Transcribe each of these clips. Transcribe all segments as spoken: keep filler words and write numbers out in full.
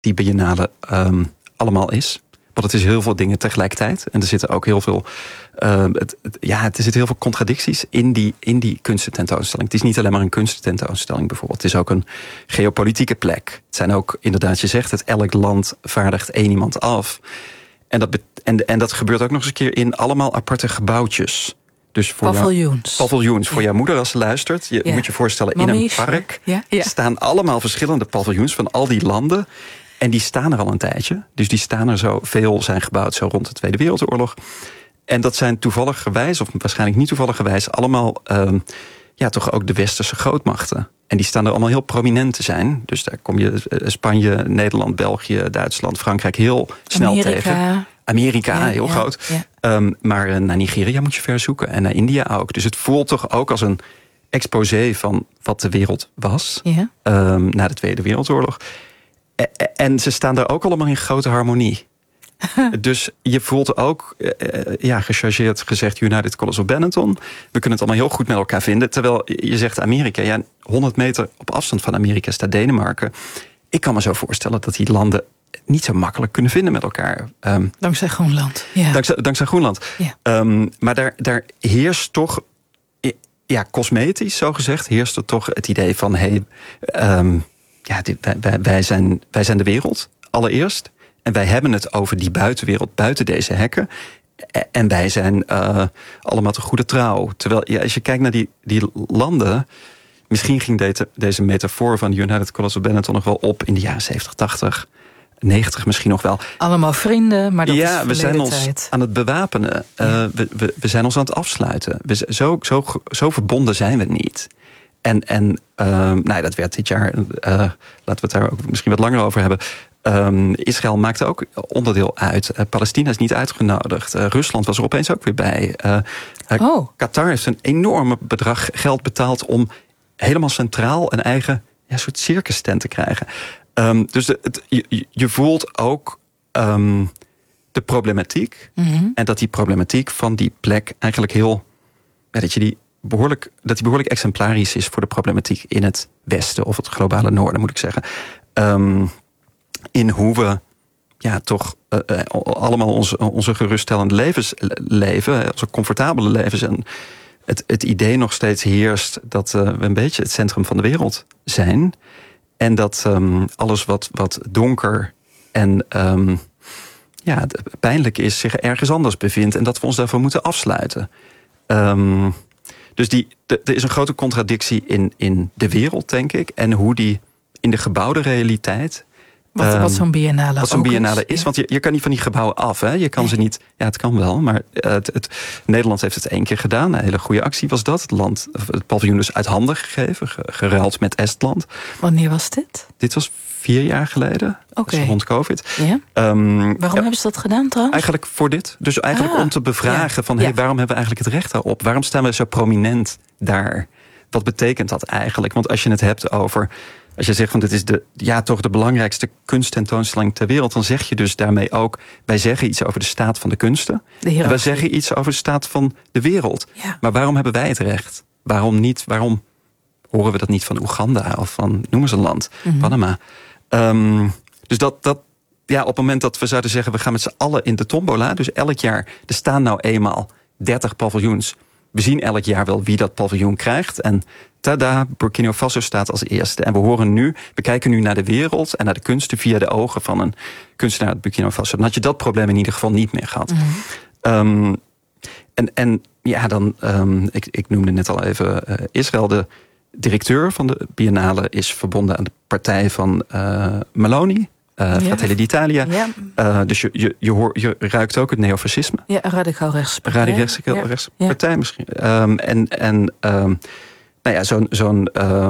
die biennale um, allemaal is. Want het is heel veel dingen tegelijkertijd. En er zitten ook heel veel, uh, het, het, ja, er zitten heel veel contradicties in die, in die kunstententoonstelling. Het is niet alleen maar een kunstententoonstelling bijvoorbeeld. Het is ook een geopolitieke plek. Het zijn ook, inderdaad, je zegt het, elk land vaardigt één iemand af. En dat, en, en dat gebeurt ook nog eens een keer in allemaal aparte gebouwtjes. Dus voor paviljoens. Jou, paviljoens. Voor ja. jouw moeder als ze luistert. Je ja. moet je voorstellen, Mammies. In een park ja. Ja. staan allemaal verschillende paviljoens van al die landen. En die staan er al een tijdje. Dus die staan er zo, veel zijn gebouwd zo rond de Tweede Wereldoorlog. En dat zijn toevalligerwijs, of waarschijnlijk niet toevalligerwijs, allemaal um, ja, toch ook de westerse grootmachten. En die staan er allemaal heel prominent te zijn. Dus daar kom je Spanje, Nederland, België, Duitsland, Frankrijk heel snel Amerika. tegen. Amerika, ja, heel ja, groot. Ja. Um, maar uh, naar Nigeria moet je ver zoeken. En naar India ook. Dus het voelt toch ook als een exposé van wat de wereld was. Ja. Um, na de Tweede Wereldoorlog. En ze staan daar ook allemaal in grote harmonie. Dus je voelt ook, ja, gechargeerd gezegd, United Colors of Benetton. We kunnen het allemaal heel goed met elkaar vinden. Terwijl je zegt Amerika, ja, honderd meter op afstand van Amerika staat Denemarken. Ik kan me zo voorstellen dat die landen niet zo makkelijk kunnen vinden met elkaar. Um, dankzij Groenland. Ja. Dankzij, dankzij Groenland. Ja. Um, maar daar, daar heerst toch, ja, cosmetisch zo gezegd, heerst er toch het idee van, hé, hey, um, ja, dit, wij, wij, zijn, wij zijn de wereld, allereerst. En wij hebben het over die buitenwereld, buiten deze hekken. En wij zijn uh, allemaal te goede trouw. Terwijl, ja, als je kijkt naar die, die landen, misschien ging deze, deze metafoor van United Colors of Benetton nog wel op in de jaren zeventig, tachtig, negentig misschien nog wel. Allemaal vrienden, maar dat ja, is we zijn ons tijd. aan het bewapenen. Ja. Uh, we, we, we zijn ons aan het afsluiten. We, zo, zo, zo verbonden zijn we niet. En, en uh, nou, dat werd dit jaar, uh, laten we het daar ook misschien wat langer over hebben. Um, Israël maakte ook onderdeel uit. Uh, Palestina is niet uitgenodigd. Uh, Rusland was er opeens ook weer bij. Uh, uh, oh. Qatar heeft een enorme bedrag geld betaald om helemaal centraal een eigen ja, soort circus tent te krijgen. Um, dus de, het, je, je voelt ook um, de problematiek. Mm-hmm. En dat die problematiek van die plek eigenlijk heel, ja, dat je die behoorlijk, dat die behoorlijk exemplarisch is voor de problematiek in het Westen of het globale Noorden, moet ik zeggen. Um, in hoe we ja, toch uh, uh, allemaal onze, onze geruststellende levens leven, onze comfortabele levens. En het, het idee nog steeds heerst dat uh, we een beetje het centrum van de wereld zijn. En dat um, alles wat, wat donker en um, ja, pijnlijk is, zich ergens anders bevindt. En dat we ons daarvoor moeten afsluiten. Um, dus die, de, er is een grote contradictie in, in de wereld, denk ik. En hoe die in de gebouwde realiteit. Wat, um, wat zo'n biennale Wat zo'n biennale is. is. Want je, je kan niet van die gebouwen af. Hè? Je kan nee. ze niet. Ja, het kan wel. Maar het, het, Nederland heeft het één keer gedaan. Een hele goede actie was dat. Het land, het paviljoen dus uit handen gegeven. Geruild met Estland. Wanneer was dit? Dit was vier jaar geleden. Okay. Dus rond COVID. Ja? Um, waarom ja, hebben ze dat gedaan trouwens? Eigenlijk voor dit. Dus eigenlijk ah, om te bevragen ja. van hey, ja. waarom hebben we eigenlijk het recht daarop? Waarom staan we zo prominent daar? Wat betekent dat eigenlijk? Want als je het hebt over, als je zegt van dit is de, ja, toch de belangrijkste kunsttentoonstelling ter wereld, dan zeg je dus daarmee ook, wij zeggen iets over de staat van de kunsten. De en wij zeggen iets over de staat van de wereld. Ja. Maar waarom hebben wij het recht? Waarom niet? Waarom horen we dat niet van Oeganda of van, noem eens een land, mm-hmm. Panama? Um, dus dat, dat, ja, op het moment dat we zouden zeggen, we gaan met z'n allen in de tombola, dus elk jaar, er staan nou eenmaal dertig paviljoens. We zien elk jaar wel wie dat paviljoen krijgt. En tada, Burkina Faso staat als eerste. En we horen nu, we kijken nu naar de wereld en naar de kunsten via de ogen van een kunstenaar uit Burkina Faso. Dan had je dat probleem in ieder geval niet meer gehad. Mm-hmm. Um, en, en ja, dan, um, ik, ik noemde net al even uh, Israël. De directeur van de Biennale is verbonden aan de partij van uh, Meloni. Uh, Fratelli d'Italia. Ja. Uh, dus je, je, je, hoor, je ruikt ook het neofascisme. Ja, radicaal rechtspartij. Radicaal ja. rechtspartij ja. misschien. Um, en en um, nou ja, zo'n, zo'n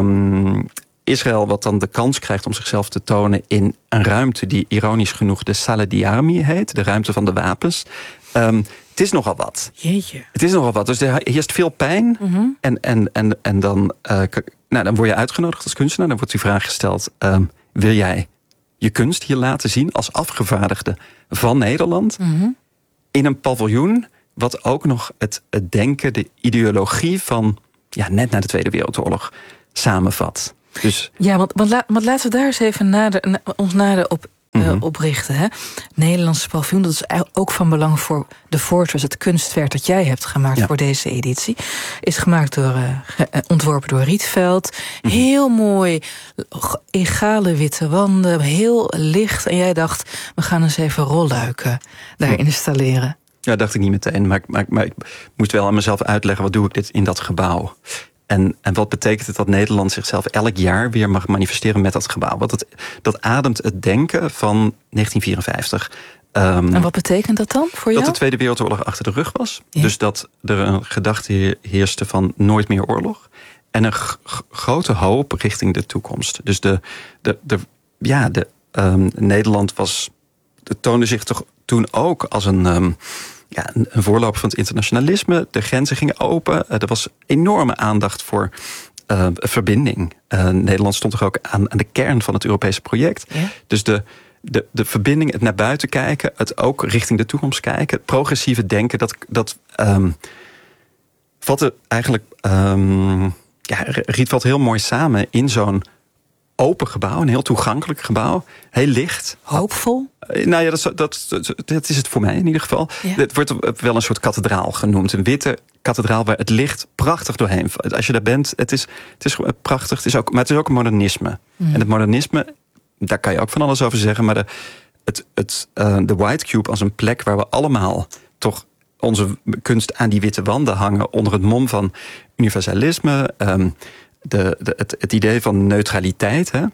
um, Israël wat dan de kans krijgt om zichzelf te tonen in een ruimte die ironisch genoeg de Sala di Armi heet. De ruimte van de wapens. Um, het is nogal wat. Jeetje. Het is nogal wat. Dus er heerst veel pijn. Mm-hmm. En, en, en, en dan, uh, nou, dan word je uitgenodigd als kunstenaar. Dan wordt die vraag gesteld, um, wil jij je kunst hier laten zien als afgevaardigde van Nederland, mm-hmm. in een paviljoen wat ook nog het, het denken, de ideologie van ja, net na de Tweede Wereldoorlog samenvat. Dus, ja, want, want, la, want laten we daar eens even nader, na, ons nader op uh, mm-hmm. oprichten. Hè? Het Nederlandse paviljoen, dat is ook van belang voor de Fortress. Het kunstwerk dat jij hebt gemaakt ja. voor deze editie. Is gemaakt door, uh, ontworpen door Rietveld. Mm-hmm. Heel mooi, egale witte wanden, heel licht. En jij dacht, we gaan eens even rolluiken daar mm. installeren. Ja, dacht ik niet meteen. Maar, maar, maar ik moest wel aan mezelf uitleggen, wat doe ik dit in dat gebouw? En, en wat betekent het dat Nederland zichzelf elk jaar weer mag manifesteren met dat gebouw? Want het, dat ademt het denken van negentien vierenvijftig. Um, en wat betekent dat dan voor jou? Dat de Tweede Wereldoorlog achter de rug was. Ja. Dus dat er een gedachte heerste van nooit meer oorlog. En een g- g- grote hoop richting de toekomst. Dus de, de, de, ja, de, um, Nederland was, het toonde zich toch toen ook als een... Um, Ja, een voorloper van het internationalisme. De grenzen gingen open. Er was enorme aandacht voor uh, verbinding. Uh, Nederland stond toch ook aan, aan de kern van het Europese project. Ja. Dus de, de, de verbinding, het naar buiten kijken, het ook richting de toekomst kijken, het progressieve denken, dat, dat um, vatte eigenlijk um, ja, Rietveld heel mooi samen in zo'n open gebouw, een heel toegankelijk gebouw, heel licht. Hoopvol? Nou ja, dat, dat, dat, dat is het voor mij in ieder geval. Ja. Het wordt wel een soort kathedraal genoemd. Een witte kathedraal waar het licht prachtig doorheen. Als je daar bent, het is, het is prachtig. Het is ook, maar het is ook een modernisme. Mm. En het modernisme, daar kan je ook van alles over zeggen. Maar de, het, het, uh, de White Cube als een plek waar we allemaal toch onze kunst aan die witte wanden hangen, onder het mom van universalisme, um, de, de, het, het idee van neutraliteit. Hè?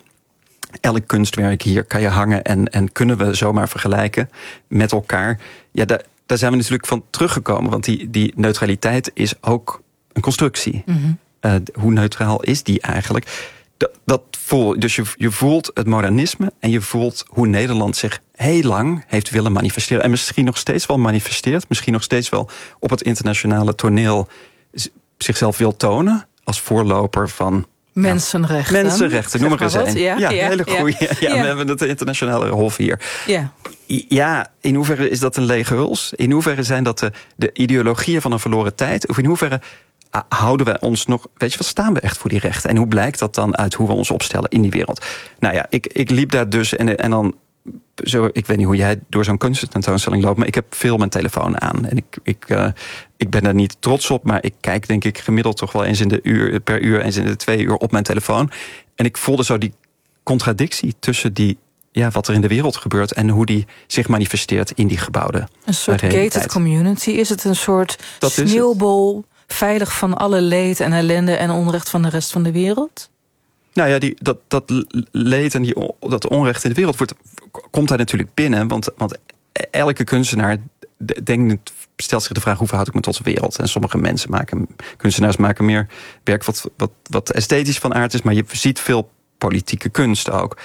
Elk kunstwerk hier kan je hangen en, en kunnen we zomaar vergelijken met elkaar. Ja, daar, daar zijn we natuurlijk van teruggekomen, want die, die neutraliteit is ook een constructie. Mm-hmm. Uh, hoe neutraal is die eigenlijk? Dat, dat voel, dus je, je voelt het modernisme en je voelt hoe Nederland zich heel lang heeft willen manifesteren. En misschien nog steeds wel manifesteert. Misschien nog steeds wel op het internationale toneel zichzelf wil tonen als voorloper van mensenrechten. Ja, mensenrechten, noem maar eens een. Ja, ja, ja, hele goede. Ja, ja, ja. We hebben het internationale hof hier. Ja. Ja, in hoeverre is dat een lege huls? In hoeverre zijn dat de, de ideologieën van een verloren tijd? Of in hoeverre houden wij ons nog... Weet je, wat staan we echt voor die rechten? En hoe blijkt dat dan uit hoe we ons opstellen in die wereld? Nou ja, ik, ik liep daar dus en, en dan... Zo, ik weet niet hoe jij door zo'n kunsttentoonstelling loopt, maar ik heb veel mijn telefoon aan. En ik, ik, uh, ik ben daar niet trots op, maar ik kijk denk ik gemiddeld toch wel eens in de uur, per uur, eens in de twee uur op mijn telefoon. En ik voelde zo die contradictie tussen die, ja, wat er in de wereld gebeurt en hoe die zich manifesteert in die gebouwde. Een soort gated community. Is het een soort dat sneeuwbol, veilig van alle leed en ellende en onrecht van de rest van de wereld? Nou ja, die, dat, dat leed en die, dat onrecht in de wereld wordt, komt daar natuurlijk binnen. Want, want elke kunstenaar denkt, stelt zich de vraag, hoe verhoud ik me tot de wereld? En sommige mensen maken, kunstenaars maken meer werk wat, wat, wat esthetisch van aard is. Maar je ziet veel politieke kunst ook.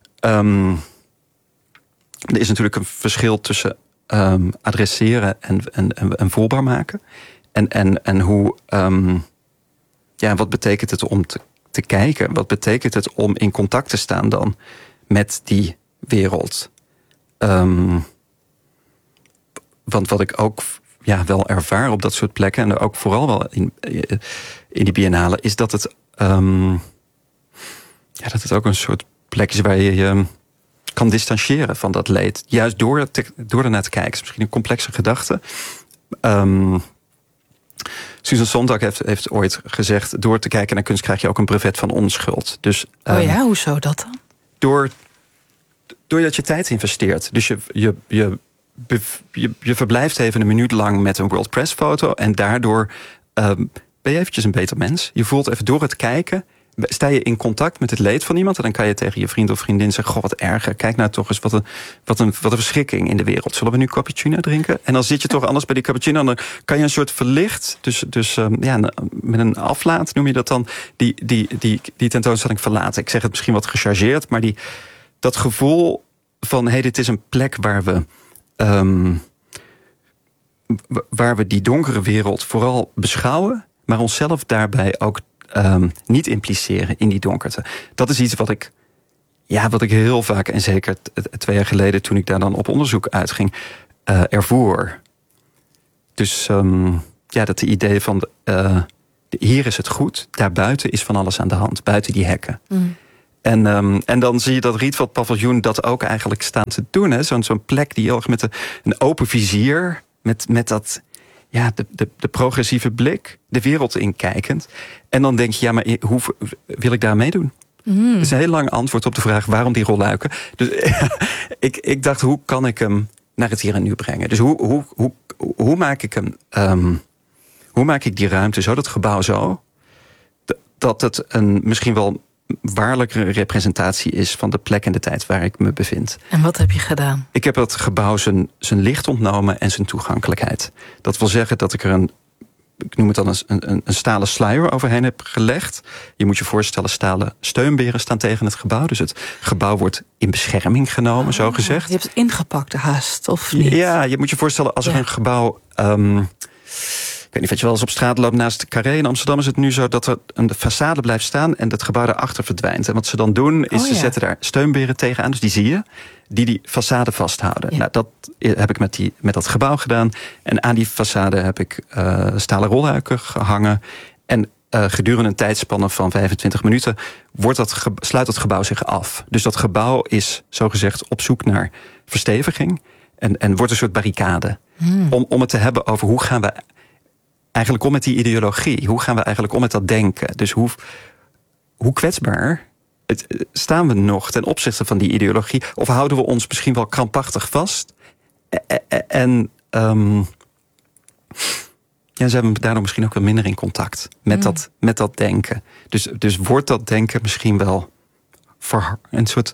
Um, er is natuurlijk een verschil tussen um, adresseren en, en, en, en voelbaar maken. En, en, en hoe, um, ja, wat betekent het om te te kijken. Wat betekent het om in contact te staan dan met die wereld? Um, want wat ik ook ja, wel ervaar op dat soort plekken, en ook vooral wel in, in die biennale, is dat het, um, ja, dat het ook een soort plek is waar je je kan distancieren van dat leed. Juist door, te, door ernaar te kijken. Het is misschien een complexe gedachte. Um, Susan Sontag heeft, heeft ooit gezegd, door te kijken naar kunst krijg je ook een brevet van onschuld. Dus, oh ja, um, hoezo dat dan? Door, doordat je tijd investeert. Dus je, je, je, je, je verblijft even een minuut lang met een World Press foto en daardoor um, ben je eventjes een beter mens. Je voelt even door het kijken, sta je in contact met het leed van iemand en dan kan je tegen je vriend of vriendin zeggen, goh, wat erger, kijk nou toch eens, wat een, wat een, wat een verschrikking in de wereld. Zullen we nu cappuccino drinken? En dan zit je toch anders bij die cappuccino en dan kan je een soort verlicht, dus, dus um, ja, met een aflaat noem je dat dan, die, die, die, die tentoonstelling verlaten. Ik zeg het misschien wat gechargeerd, maar die, dat gevoel van, hé, hey, dit is een plek waar we, um, waar we die donkere wereld vooral beschouwen, maar onszelf daarbij ook Um, niet impliceren in die donkerte. Dat is iets wat ik, ja, wat ik heel vaak, en zeker t- t- twee jaar geleden toen ik daar dan op onderzoek uitging, uh, ervoer. Dus um, ja, dat de idee van uh, hier is het goed, daarbuiten is van alles aan de hand, buiten die hekken. Mm. En, um, en dan zie je dat Rietveld Paviljoen dat ook eigenlijk staan te doen. Hè? Zo'n, zo'n plek die heel erg met de, een open vizier, met, met dat, ja, de, de, de progressieve blik, de wereld inkijkend. En dan denk je, ja, maar hoe wil ik daar meedoen? Mm. Dat is een heel lang antwoord op de vraag waarom die rolluiken. Dus ik, ik dacht, hoe kan ik hem naar het hier en nu brengen? Dus hoe, hoe, hoe, hoe maak ik hem, um, hoe maak ik die ruimte zo, dat gebouw zo, dat het een misschien wel waarlijke representatie is van de plek en de tijd waar ik me bevind. En wat heb je gedaan? Ik heb het gebouw zijn, zijn licht ontnomen en zijn toegankelijkheid. Dat wil zeggen dat ik er een, ik noem het dan een, een, een stalen sluier overheen heb gelegd. Je moet je voorstellen, stalen steunberen staan tegen het gebouw. Dus het gebouw wordt in bescherming genomen, oh, zo gezegd. Je hebt het ingepakt haast, of niet? Ja, je moet je voorstellen, als er ja. een gebouw... Um, Ik weet niet of je wel eens op straat loopt naast de Carré. In Amsterdam is het nu zo dat er een façade blijft staan en het gebouw daarachter verdwijnt. En wat ze dan doen, is oh, ja. ze zetten daar steunberen tegenaan, dus die zie je, die die façade vasthouden. Ja. Nou, dat heb ik met, die, met dat gebouw gedaan. En aan die façade heb ik uh, stalen rolluiken gehangen. En uh, gedurende een tijdspanne van vijfentwintig minuten wordt dat ge- sluit dat gebouw zich af. Dus dat gebouw is, zogezegd, op zoek naar versteviging. En, en wordt een soort barricade. Hmm. Om, om het te hebben over hoe gaan we eigenlijk om met die ideologie. Hoe gaan we eigenlijk om met dat denken? Dus hoe, hoe kwetsbaar het, staan we nog ten opzichte van die ideologie? Of houden we ons misschien wel krampachtig vast? En um, ja, zijn we daardoor misschien ook wel minder in contact met, mm. dat, met dat denken. Dus, dus wordt dat denken misschien wel voor een soort,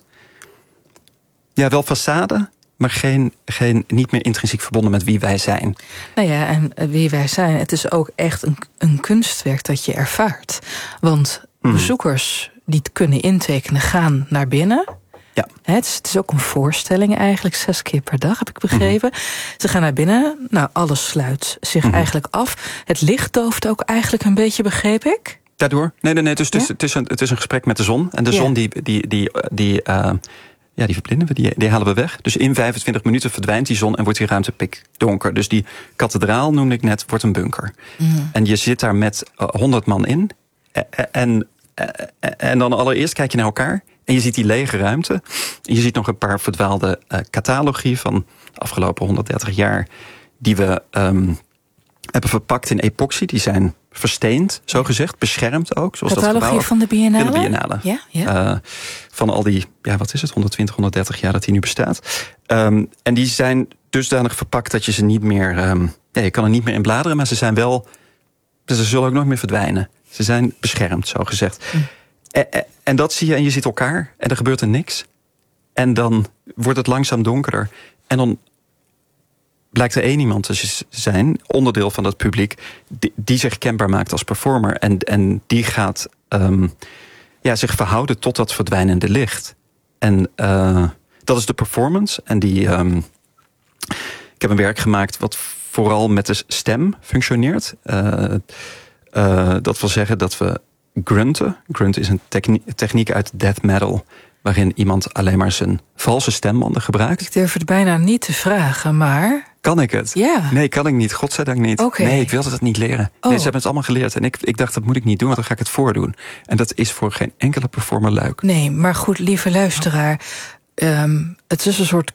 ja, wel façade, maar geen, geen, niet meer intrinsiek verbonden met wie wij zijn. Nou ja, en wie wij zijn, het is ook echt een, een kunstwerk dat je ervaart. Want mm. bezoekers die het kunnen intekenen gaan naar binnen. Ja. Het is, het is ook een voorstelling eigenlijk, zes keer per dag, heb ik begrepen. Mm-hmm. Ze gaan naar binnen, nou, alles sluit zich mm-hmm. eigenlijk af. Het licht dooft ook eigenlijk een beetje, begreep ik? Daardoor? Nee, nee, nee, dus ja? het, is, het, is een, het is een gesprek met de zon. En de ja. zon, die... die, die, die uh, Ja, die verblinden we, die, die halen we weg. Dus in vijfentwintig minuten verdwijnt die zon en wordt die ruimte pikdonker. Dus die kathedraal, noemde ik net, wordt een bunker. Mm. En je zit daar met honderd man in. En, en, en dan allereerst kijk je naar elkaar en je ziet die lege ruimte. En je ziet nog een paar verdwaalde uh, catalogie van de afgelopen honderddertig jaar... die we um, hebben verpakt in epoxy. Die zijn versteend, zo gezegd, beschermd ook. Zoals catalogie dat gebouw van de Biennale? Van de Biennale. Ja, ja. Uh, van al die, ja, wat is het, honderdtwintig, honderddertig jaar dat die nu bestaat. Um, en die zijn dusdanig verpakt dat je ze niet meer... Um, ja, je kan er niet meer in bladeren, maar ze zijn wel... Ze zullen ook nooit meer verdwijnen. Ze zijn beschermd, zo gezegd. Mm. En, en dat zie je en je ziet elkaar en er gebeurt er niks. En dan wordt het langzaam donkerder. En dan blijkt er één iemand te zijn, onderdeel van dat publiek, die, die zich kenbaar maakt als performer. En, en die gaat um, ja, zich verhouden tot dat verdwijnende licht. En uh, dat is de performance. En die, um, ik heb een werk gemaakt wat vooral met de stem functioneert. Uh, uh, dat wil zeggen dat we grunten. Grunt is een technie- techniek uit death metal, waarin iemand alleen maar zijn valse stembanden gebruikt. Ik durf het bijna niet te vragen, maar... Kan ik het? Ja. Nee, kan ik niet. Godzijdank niet. Okay. Nee, ik wilde dat niet leren. Oh. Nee, ze hebben het allemaal geleerd. En ik, ik dacht, dat moet ik niet doen, want dan ga ik het voordoen. En dat is voor geen enkele performer leuk. Nee, maar goed, lieve luisteraar. Um, het is een soort...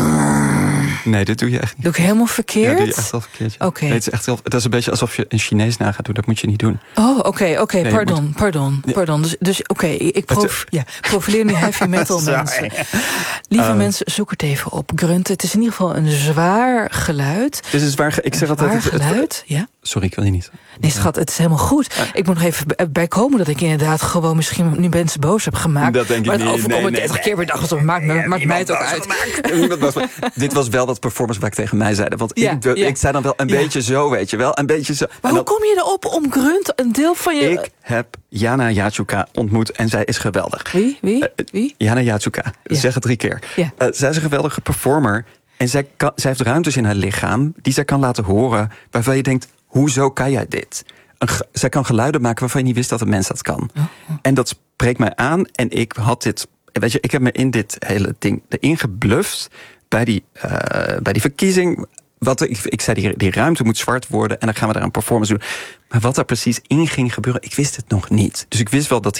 Nee, dit doe je echt niet. Doe ik helemaal verkeerd? Ja, doe je echt wel verkeerd. Ja. Oké. Okay. Nee, het is echt heel, dat is een beetje alsof je een Chinees na gaat doen. Dat moet je niet doen. Oh, oké, okay, oké. Okay, nee, pardon, moet... pardon, ja. pardon. Dus, dus oké, okay, ik prof, ja, profileer nu heavy metal mensen. Lieve um, mensen, zoek het even op. Grunt, het is in ieder geval een zwaar geluid. Het is een zwaar, ik zeg een altijd, zwaar het, geluid, het, ja. Sorry, ik wil je niet. Nee, schat, het is helemaal goed. Ja. Ik moet nog even bijkomen dat ik inderdaad gewoon misschien nu mensen boos heb gemaakt. Dat denk ik maar niet. het overkomen nee, nee, dertig nee, keer per dag. Dat maakt, ja, maakt mij het ook uit. was, dit was wel dat performance waar ik tegen mij zei. Want ja, ik, ja. ik zei dan wel een ja. beetje zo, weet je wel. Een beetje zo. Maar en hoe dan, kom je erop om Grunt een deel van je... Ik heb Jana Jatsuka ontmoet en zij is geweldig. Wie? Wie? Uh, Wie? Jana Jatsuka. Ja. Zeg het drie keer. Ja. Uh, zij is een geweldige performer. En zij, kan, zij heeft ruimtes in haar lichaam die zij kan laten horen, waarvan je denkt, hoezo kan jij dit? Een, zij kan geluiden maken waarvan je niet wist dat een mens dat kan. Oh, oh. En dat spreekt mij aan. En ik had dit, weet je, ik heb me in dit hele ding erin gebluft bij die, uh, bij die verkiezing. Wat, ik, ik zei, die, die ruimte moet zwart worden en dan gaan we daar een performance doen. Maar wat er precies in ging gebeuren, ik wist het nog niet. Dus ik wist wel dat die,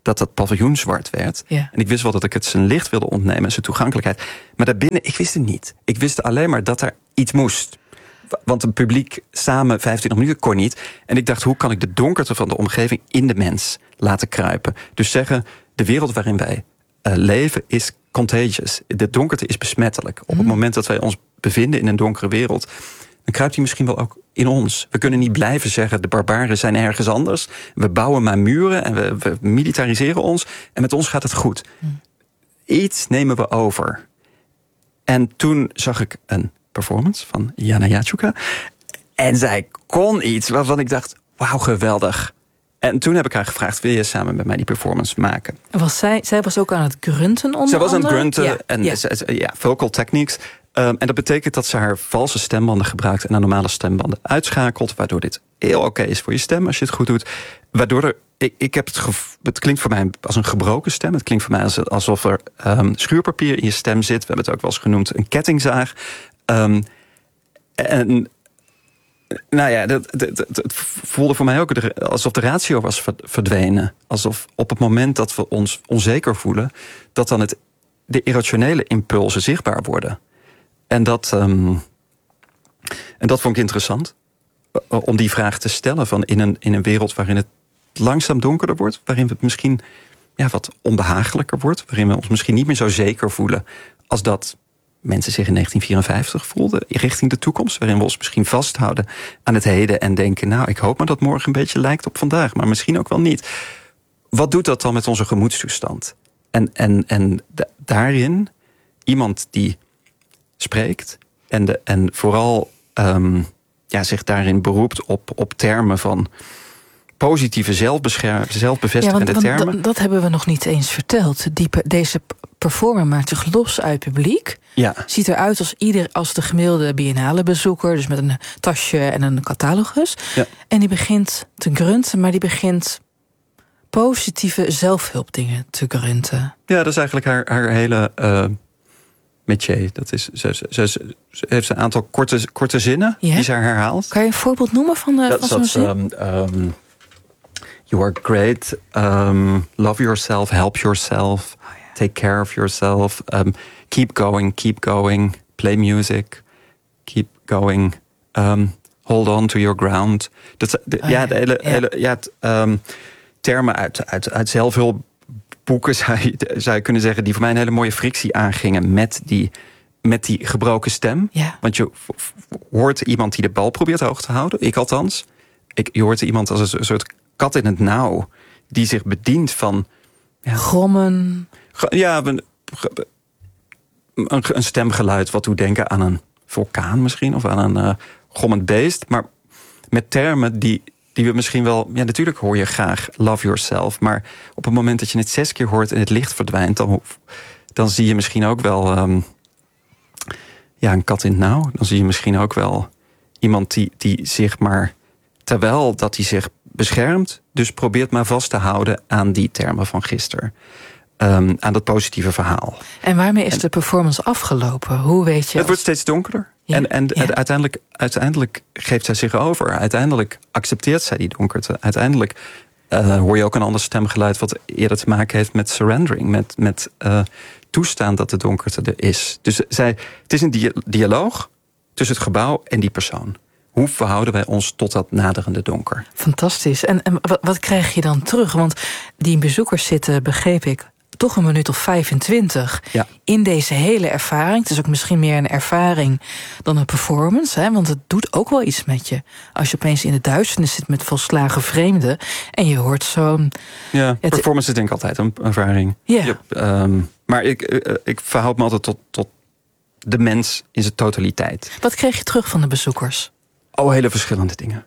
dat dat paviljoen zwart werd. Ja. En ik wist wel dat ik het zijn licht wilde ontnemen en zijn toegankelijkheid. Maar daarbinnen, ik wist het niet. Ik wist alleen maar dat er iets moest. Want een publiek samen vijfentwintig minuten kon niet. En ik dacht, hoe kan ik de donkerte van de omgeving in de mens laten kruipen? Dus zeggen, de wereld waarin wij uh, leven is contagious. De donkerte is besmettelijk. Op het moment dat wij ons bevinden in een donkere wereld, dan kruipt die misschien wel ook in ons. We kunnen niet blijven zeggen, de barbaren zijn ergens anders. We bouwen maar muren en we, we militariseren ons. En met ons gaat het goed. Mm. Iets nemen we over. En toen zag ik een performance van Jana Jatjuka. En zij kon iets waarvan ik dacht, wauw, geweldig. En toen heb ik haar gevraagd, wil je samen met mij die performance maken? Was zij, zij was ook aan het grunten onder Zij was andere? aan het grunten ja, en ja. ja, vocal techniques. Um, en dat betekent dat ze haar valse stembanden gebruikt en haar normale stembanden uitschakelt, waardoor dit heel oké okay is voor je stem als je het goed doet. Waardoor er, ik, ik heb het gev- het klinkt voor mij als een gebroken stem. Het klinkt voor mij als, alsof er um, schuurpapier in je stem zit. We hebben het ook wel eens genoemd een kettingzaag. Um, en nou ja, dat, dat, dat, het voelde voor mij ook alsof de ratio was verdwenen. Alsof op het moment dat we ons onzeker voelen, dat dan het, de irrationele impulsen zichtbaar worden. En dat, um, en dat vond ik interessant. Om die vraag te stellen van in een, in een wereld waarin het langzaam donkerder wordt. Waarin het misschien ja, wat onbehagelijker wordt. Waarin we ons misschien niet meer zo zeker voelen als dat mensen zich in negentien vierenvijftig voelden. Richting de toekomst. Waarin we ons misschien vasthouden aan het heden. En denken, nou ik hoop maar dat morgen een beetje lijkt op vandaag. Maar misschien ook wel niet. Wat doet dat dan met onze gemoedstoestand? En, en, en da- daarin iemand die spreekt en, de, en vooral um, ja, zich daarin beroept op, op termen van positieve zelfbescherm, zelfbevestigende ja, want, want termen. D- dat hebben we nog niet eens verteld. Die, deze performer maakt zich los uit publiek. Ja. Ziet eruit als, ieder, als de gemiddelde biennale bezoeker, dus met een tasje en een catalogus. Ja. En die begint te grunten, maar die begint positieve zelfhulpdingen te grunten. Ja, dat is eigenlijk haar, haar hele uh, métier. Dat is, ze, ze, ze, ze heeft een aantal korte, korte zinnen ja? die ze herhaalt. Kan je een voorbeeld noemen van, de, dat, van zo'n dat, zin? Um, um, you are great. Um, love yourself. Help yourself. Oh, yeah. Take care of yourself. Um, keep going. Keep going. Play music. Keep going. Um, hold on to your ground. Dat, de, oh, ja, ja, de hele, ja. hele ja, het, um, termen uit, uit, uit zelfhulpboeken zou je, zou je kunnen zeggen, die voor mij een hele mooie frictie aangingen met die, met die gebroken stem. Ja. Want je hoort iemand die de bal probeert hoog te houden. Ik althans. Ik, je hoort iemand als een soort kat in het nauw die zich bedient van ja, grommen. Ja, een, een, een stemgeluid wat doet denken aan een vulkaan misschien of aan een uh, grommend beest, maar met termen die Die we misschien wel... Ja, natuurlijk hoor je graag love yourself. Maar op het moment dat je het zes keer hoort en het licht verdwijnt, dan, dan zie je misschien ook wel um, ja, een kat in het nauw. Dan zie je misschien ook wel iemand die, die zich maar, terwijl dat hij zich beschermt, dus probeert maar vast te houden aan die termen van gisteren. Um, aan dat positieve verhaal. En waarmee is en, de performance afgelopen? Hoe weet je? Het als... wordt steeds donkerder. Ja, en en ja. uiteindelijk, uiteindelijk geeft zij zich over. Uiteindelijk accepteert zij die donkerte. Uiteindelijk uh, hoor je ook een ander stemgeluid wat eerder te maken heeft met surrendering. Met, met uh, toestaan dat de donkerte er is. Dus zij, het is een dia- dialoog tussen het gebouw en die persoon. Hoe verhouden wij ons tot dat naderende donker? Fantastisch. En, en wat, wat krijg je dan terug? Want die bezoekers zitten, begreep ik, toch een minuut of vijfentwintig ja. in deze hele ervaring. Het is ook misschien meer een ervaring dan een performance. Hè? Want het doet ook wel iets met je. Als je opeens in de duisternis zit met volslagen vreemden en je hoort zo'n... Ja, het, performance is denk ik altijd een ervaring. Ja. Ja, um, maar ik, ik, ik verhoud me altijd tot, tot de mens in zijn totaliteit. Wat kreeg je terug van de bezoekers? Oh, hele verschillende dingen.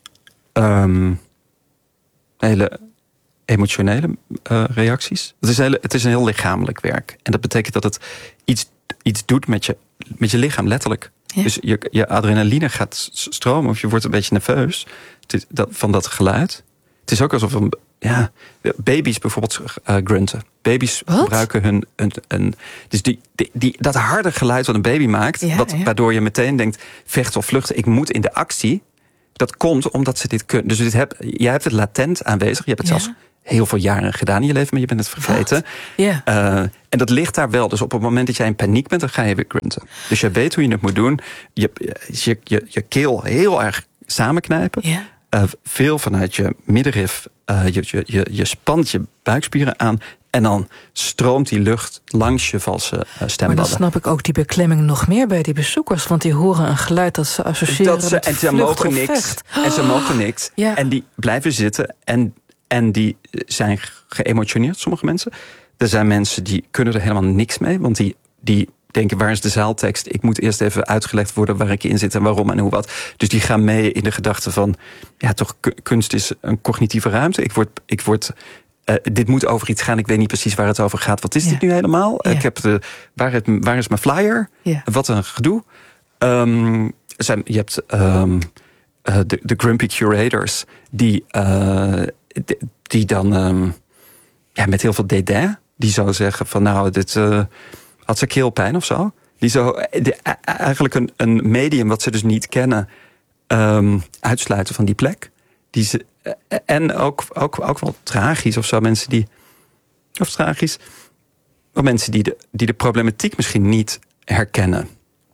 Um, hele... emotionele uh, reacties. Het is, hele, het is een heel lichamelijk werk. En dat betekent dat het iets, iets doet met je, met je lichaam, letterlijk. Ja. Dus je, je adrenaline gaat stromen of je wordt een beetje nerveus het is dat, van dat geluid. Het is ook alsof een, ja, baby's bijvoorbeeld uh, grunten. Baby's wat? gebruiken hun... Een, een, dus die, die, die, dat harde geluid wat een baby maakt, ja, wat, ja. waardoor je meteen denkt, vechten of vluchten, ik moet in de actie. Dat komt omdat ze dit kunnen. Dus dit heb, jij hebt het latent aanwezig. Je hebt het ja. zelfs heel veel jaren gedaan in je leven, maar je bent het vergeten. Yeah. Uh, en dat ligt daar wel. Dus op het moment dat jij in paniek bent, dan ga je weer grunten. Dus je weet hoe je het moet doen. Je, je, je, je keel heel erg samenknijpen. Yeah. Uh, veel vanuit je middenrif. Uh, je, je, je, je spant je buikspieren aan. En dan stroomt die lucht langs je valse uh, stembanden. Maar dan snap ik ook die beklemming nog meer bij die bezoekers. Want die horen een geluid dat ze associëren dat ze, met en ze mogen niks. En ze mogen niks. Ja. En die blijven zitten. En, en die zijn geëmotioneerd, sommige mensen. Er zijn mensen die kunnen er helemaal niks mee. Want die, die denken, waar is de zaaltekst? Ik moet eerst even uitgelegd worden waar ik in zit en waarom en hoe wat. Dus die gaan mee in de gedachte van, ja, toch, kunst is een cognitieve ruimte. Ik word, ik word uh, dit moet over iets gaan. Ik weet niet precies waar het over gaat. Wat is ja. dit nu helemaal? Ja. Ik heb de, waar, het, waar is mijn flyer? Ja. Wat een gedoe. Um, zijn, je hebt um, uh, de, de grumpy curators die, uh, die, die dan um, ja, met heel veel dédain, die zo zeggen van, nou, dit uh, had ze keelpijn of zo. Die zo die, eigenlijk een, een medium wat ze dus niet kennen, um, uitsluiten van die plek. Die ze, en ook, ook, ook wel tragisch of zo, mensen die, of tragisch, wel mensen die de, die de problematiek misschien niet herkennen.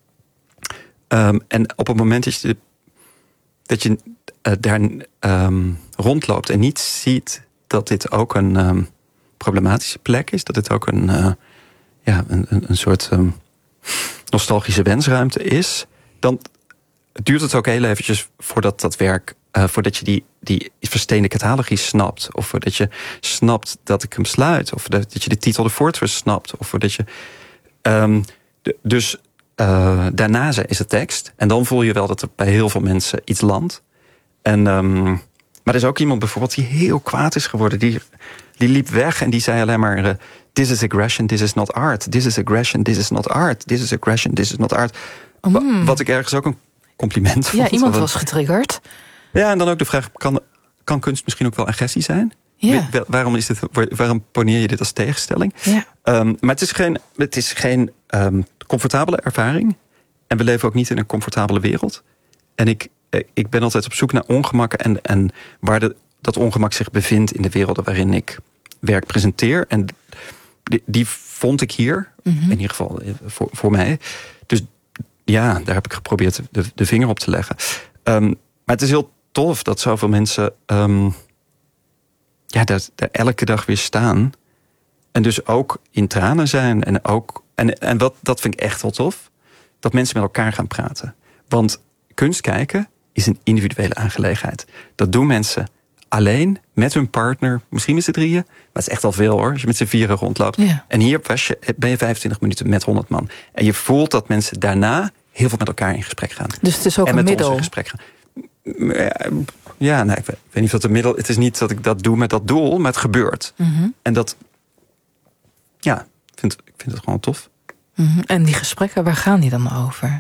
Um, en op het moment dat je, dat je uh, daar um, rondloopt en niet ziet dat dit ook een um, problematische plek is, dat dit ook een, uh, ja, een, een, een soort um, nostalgische wensruimte is, dan duurt het ook heel eventjes voordat dat werk, uh, voordat je die, die versteende catalogie snapt, of voordat je snapt dat ik hem sluit, of dat, dat je de titel de Fortress snapt, of voordat je um, de, dus Uh, daarna is het tekst. En dan voel je wel dat er bij heel veel mensen iets landt. En, um, maar er is ook iemand bijvoorbeeld die heel kwaad is geworden. Die, die liep weg en die zei alleen maar, Uh, this is aggression, this is not art. This is aggression, this is not art. This is aggression, this is not art. Mm. Wat ik ergens ook een compliment vond. Ja, iemand was getriggerd. Ja, en dan ook de vraag, kan, kan kunst misschien ook wel agressie zijn? Ja. Waarom, is dit, waarom poneer je dit als tegenstelling? Ja. Um, maar het is geen, het is geen um, comfortabele ervaring. En we leven ook niet in een comfortabele wereld. En ik, ik ben altijd op zoek naar ongemakken en, en waar de, dat ongemak zich bevindt in de werelden waarin ik werk presenteer. En die, die vond ik hier, mm-hmm. in ieder geval voor, voor mij. Dus ja, daar heb ik geprobeerd de, de vinger op te leggen. Um, maar het is heel tof dat zoveel mensen Um, ja, daar, daar elke dag weer staan. En dus ook in tranen zijn. En, ook, en, en wat, dat vind ik echt wel tof. Dat mensen met elkaar gaan praten. Want kunst kijken is een individuele aangelegenheid. Dat doen mensen alleen, met hun partner. Misschien met z'n drieën. Maar het is echt al veel hoor, als je met z'n vieren rondloopt. Ja. En hier was je, ben je vijfentwintig minuten met honderd man. En je voelt dat mensen daarna heel veel met elkaar in gesprek gaan. Dus het is ook en een met middel. ons in gesprek gaan. Ja, nee, ik weet niet of dat een middel. Het is niet dat ik dat doe met dat doel, maar het gebeurt. Mm-hmm. En dat, ja, ik vind, ik vind het gewoon tof. Mm-hmm. En die gesprekken, waar gaan die dan over?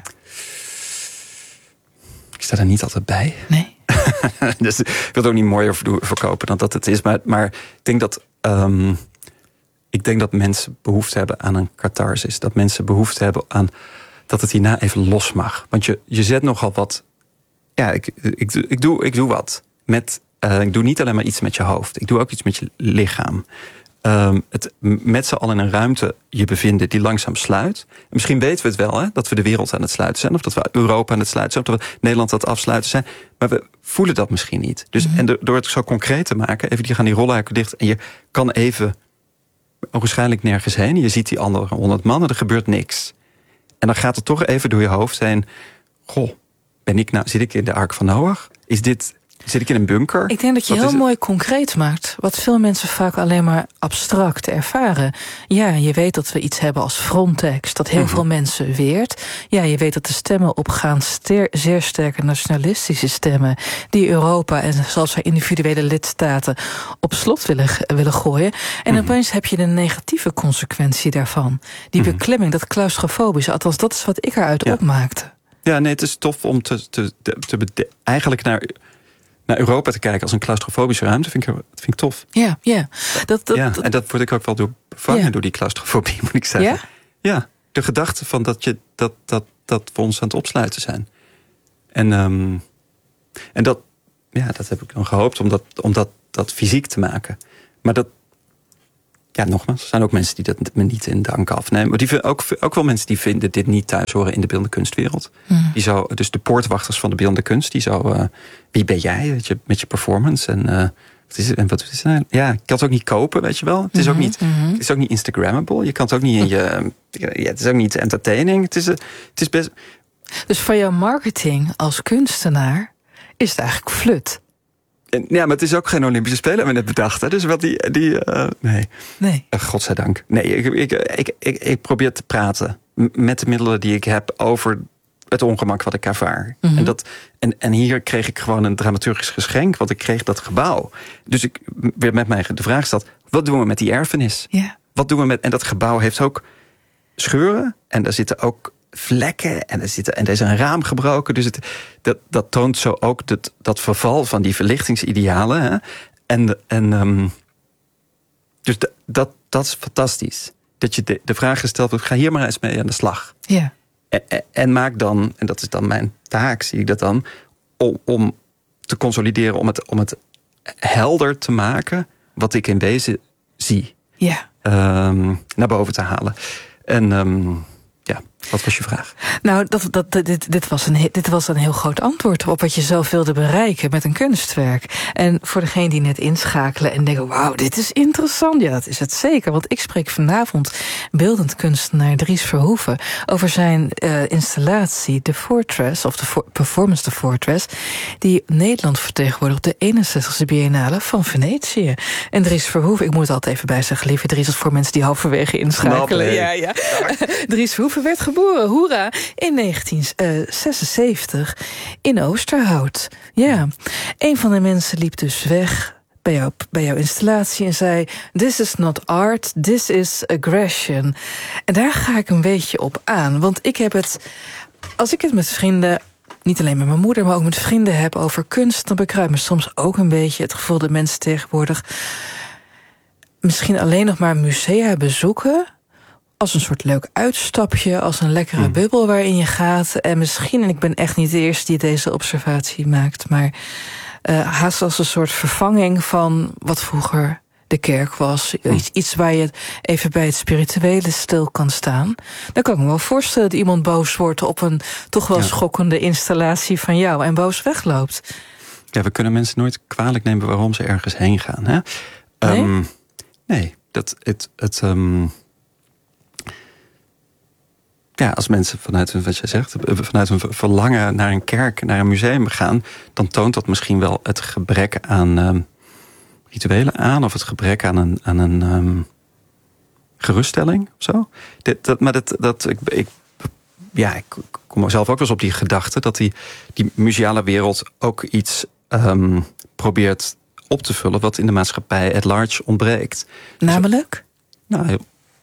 Ik sta er niet altijd bij. Nee. Dus ik wil het ook niet mooier verkopen dan dat het is. Maar, maar ik denk dat um, ik denk dat mensen behoefte hebben aan een catharsis. Dat mensen behoefte hebben aan dat het hierna even los mag. Want je, je zet nogal wat. Ja, ik, ik, ik, doe, ik doe wat. Met, uh, ik doe niet alleen maar iets met je hoofd. Ik doe ook iets met je lichaam. Um, het met z'n allen in een ruimte je bevinden die langzaam sluit. En misschien weten we het wel, hè, dat we de wereld aan het sluiten zijn. Of dat we Europa aan het sluiten zijn. Of dat we Nederland aan het afsluiten zijn. Maar we voelen dat misschien niet. Dus, mm-hmm. En door het zo concreet te maken. Even die gaan die rolluiken dicht. En je kan even waarschijnlijk nergens heen. Je ziet die andere honderd man en er gebeurt niks. En dan gaat het toch even door je hoofd heen. Goh. Ben ik nou, zit ik in de Ark van Noach? Is dit, zit ik in een bunker? Ik denk dat je wat heel mooi concreet maakt. Wat veel mensen vaak alleen maar abstract ervaren. Ja, je weet dat we iets hebben als Frontex, dat heel mm-hmm. veel mensen weert. Ja, je weet dat de stemmen opgaan, ster, zeer sterke nationalistische stemmen, die Europa en zelfs haar individuele lidstaten op slot willen, willen gooien. En mm-hmm. opeens heb je de negatieve consequentie daarvan. Die mm-hmm. beklemming, dat claustrofobische. Althans, dat is wat ik eruit ja. opmaakte. Ja, nee, het is tof om te, te, te, te eigenlijk naar, naar Europa te kijken als een claustrofobische ruimte. Vind ik, dat vind ik tof. Ja, ja. Dat, dat, ja dat, en dat word ik ook wel door bevangen ja. door die claustrofobie, moet ik zeggen. Ja? Ja, de gedachte van dat, je, dat, dat, dat we ons aan het opsluiten zijn. En, um, en dat, ja, dat heb ik dan gehoopt om, dat, om dat, dat fysiek te maken. maar dat... Ja, nogmaals, er zijn ook mensen die dat me niet in dank afnemen. Maar die, ook, ook wel mensen die vinden dit niet thuis horen in de beeldende kunstwereld. Mm. Die zou, dus de poortwachters van de beeldende kunst, die zou... Uh, wie ben jij, weet je, met je performance? En, uh, wat is het, en wat is het nou? Ja, ik kan het ook niet kopen, weet je wel. Het is, mm-hmm, ook niet, mm-hmm. het is ook niet Instagrammable. Je kan het ook niet in je... Ja, het is ook niet entertaining. Het is, het is best... Dus van jouw marketing als kunstenaar is het eigenlijk flut. Ja, maar het is ook geen Olympische Spelen, hebben we net bedacht. Hè? Dus wat die... die uh, nee. nee. Uh, godzijdank. Nee, ik, ik, ik, ik, ik probeer te praten met de middelen die ik heb over het ongemak wat ik ervaar. Mm-hmm. En, dat, en, en hier kreeg ik gewoon een dramaturgisch geschenk, want ik kreeg dat gebouw. Dus ik werd met mij de vraag gesteld, wat doen we met die erfenis? Yeah. Wat doen we met... En dat gebouw heeft ook scheuren en daar zitten ook vlekken en er, zit, en er is een raam gebroken. Dus het, dat, dat toont zo ook dat, dat verval van die verlichtingsidealen. Hè? En, en um, dus de, dat, dat is fantastisch. Dat je de, de vraag gesteld wordt, ga hier maar eens mee aan de slag. Ja. En, en maak dan, en dat is dan mijn taak, zie ik dat dan, om, om te consolideren, om het, om het helder te maken wat ik in wezen zie. Ja. Um, naar boven te halen. En... Um, Ja, wat was je vraag? Nou, dat, dat, dit, dit, was een, dit was een heel groot antwoord op wat je zelf wilde bereiken met een kunstwerk. En voor degene die net inschakelen en denken, wauw, dit is interessant. Ja, dat is het zeker. Want ik spreek vanavond beeldend kunstenaar Dries Verhoeven over zijn uh, installatie The Fortress, of de for, performance The Fortress, die Nederland vertegenwoordigt op de eenenzestigste Biennale van Venetië. En Dries Verhoeven, ik moet het altijd even bij zeggen, lieve Dries, dat voor mensen die halverwege inschakelen. Knap, ja, ja. Dries Verhoeven werd geboren, hoera, in negentien zesenzeventig in Oosterhout. Ja, een van de mensen liep dus weg bij, jou, bij jouw installatie en zei, this is not art, this is aggression. En daar ga ik een beetje op aan, want ik heb het, als ik het met vrienden, niet alleen met mijn moeder, maar ook met vrienden heb over kunst, dan bekruipt me soms ook een beetje het gevoel dat mensen tegenwoordig misschien alleen nog maar musea bezoeken als een soort leuk uitstapje, als een lekkere mm. bubbel waarin je gaat. En misschien, en ik ben echt niet de eerste die deze observatie maakt, maar uh, haast als een soort vervanging van wat vroeger de kerk was. Mm. Iets, iets waar je even bij het spirituele stil kan staan. Dan kan ik me wel voorstellen dat iemand boos wordt op een toch wel ja. schokkende installatie van jou en boos wegloopt. Ja, we kunnen mensen nooit kwalijk nemen waarom ze ergens heen gaan. Hè? Nee? Um, nee, dat het... het um Ja, als mensen vanuit hun, wat jij zegt, vanuit hun verlangen naar een kerk, naar een museum gaan, dan toont dat misschien wel het gebrek aan um, rituelen aan, of het gebrek aan een, aan een um, geruststelling of zo. Dit, dat, maar dat, dat ik, ik, ja, ik kom zelf ook wel eens op die gedachte dat die, die museale wereld ook iets um, probeert op te vullen wat in de maatschappij at large ontbreekt. Namelijk? Dus, nou,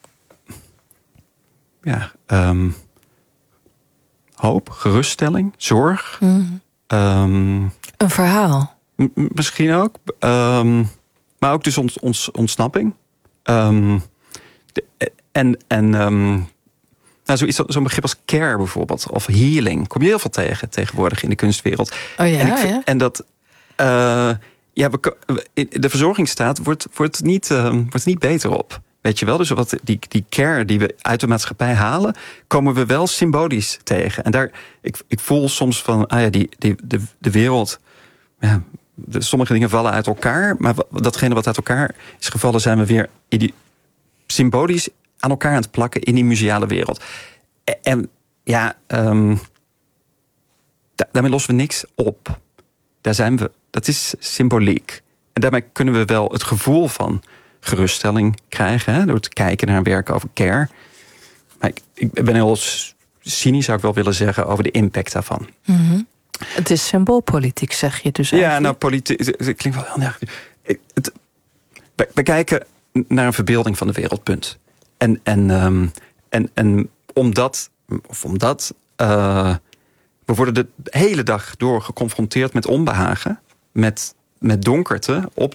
Ja, um, hoop, geruststelling, zorg. Mm. Um, een verhaal. M- misschien ook. Um, maar ook dus ons, ons ontsnapping. Um, de, en en um, nou, zoiets, zo'n begrip als care bijvoorbeeld, of healing, kom je heel veel tegen tegenwoordig in de kunstwereld. Oh ja, en, ik, ja. en dat... Uh, ja, we, de verzorgingsstaat wordt, wordt, niet, uh, wordt niet beter op. Weet je wel, dus wat die, die care die we uit de maatschappij halen, komen we wel symbolisch tegen. En daar, ik, ik voel soms van, ah ja, die, die, de, de wereld, ja, de, sommige dingen vallen uit elkaar, maar datgene wat uit elkaar is gevallen, zijn we weer in die, symbolisch aan elkaar aan het plakken in die museale wereld. En, en ja, um, da, daarmee lossen we niks op. Daar zijn we, dat is symboliek. En daarmee kunnen we wel het gevoel van geruststelling krijgen, hè, door te kijken naar werk over care. Maar ik, ik ben heel cynisch, zou ik wel willen zeggen, over de impact daarvan. Mm-hmm. Het is symboolpolitiek, zeg je dus eigenlijk. Ja, nou, politiek, het klinkt wel heel erg. Het, we, we kijken naar een verbeelding van de wereld, punt. En, en, um, en, en omdat, of omdat uh, we worden de hele dag door geconfronteerd met onbehagen, met, met donkerte op die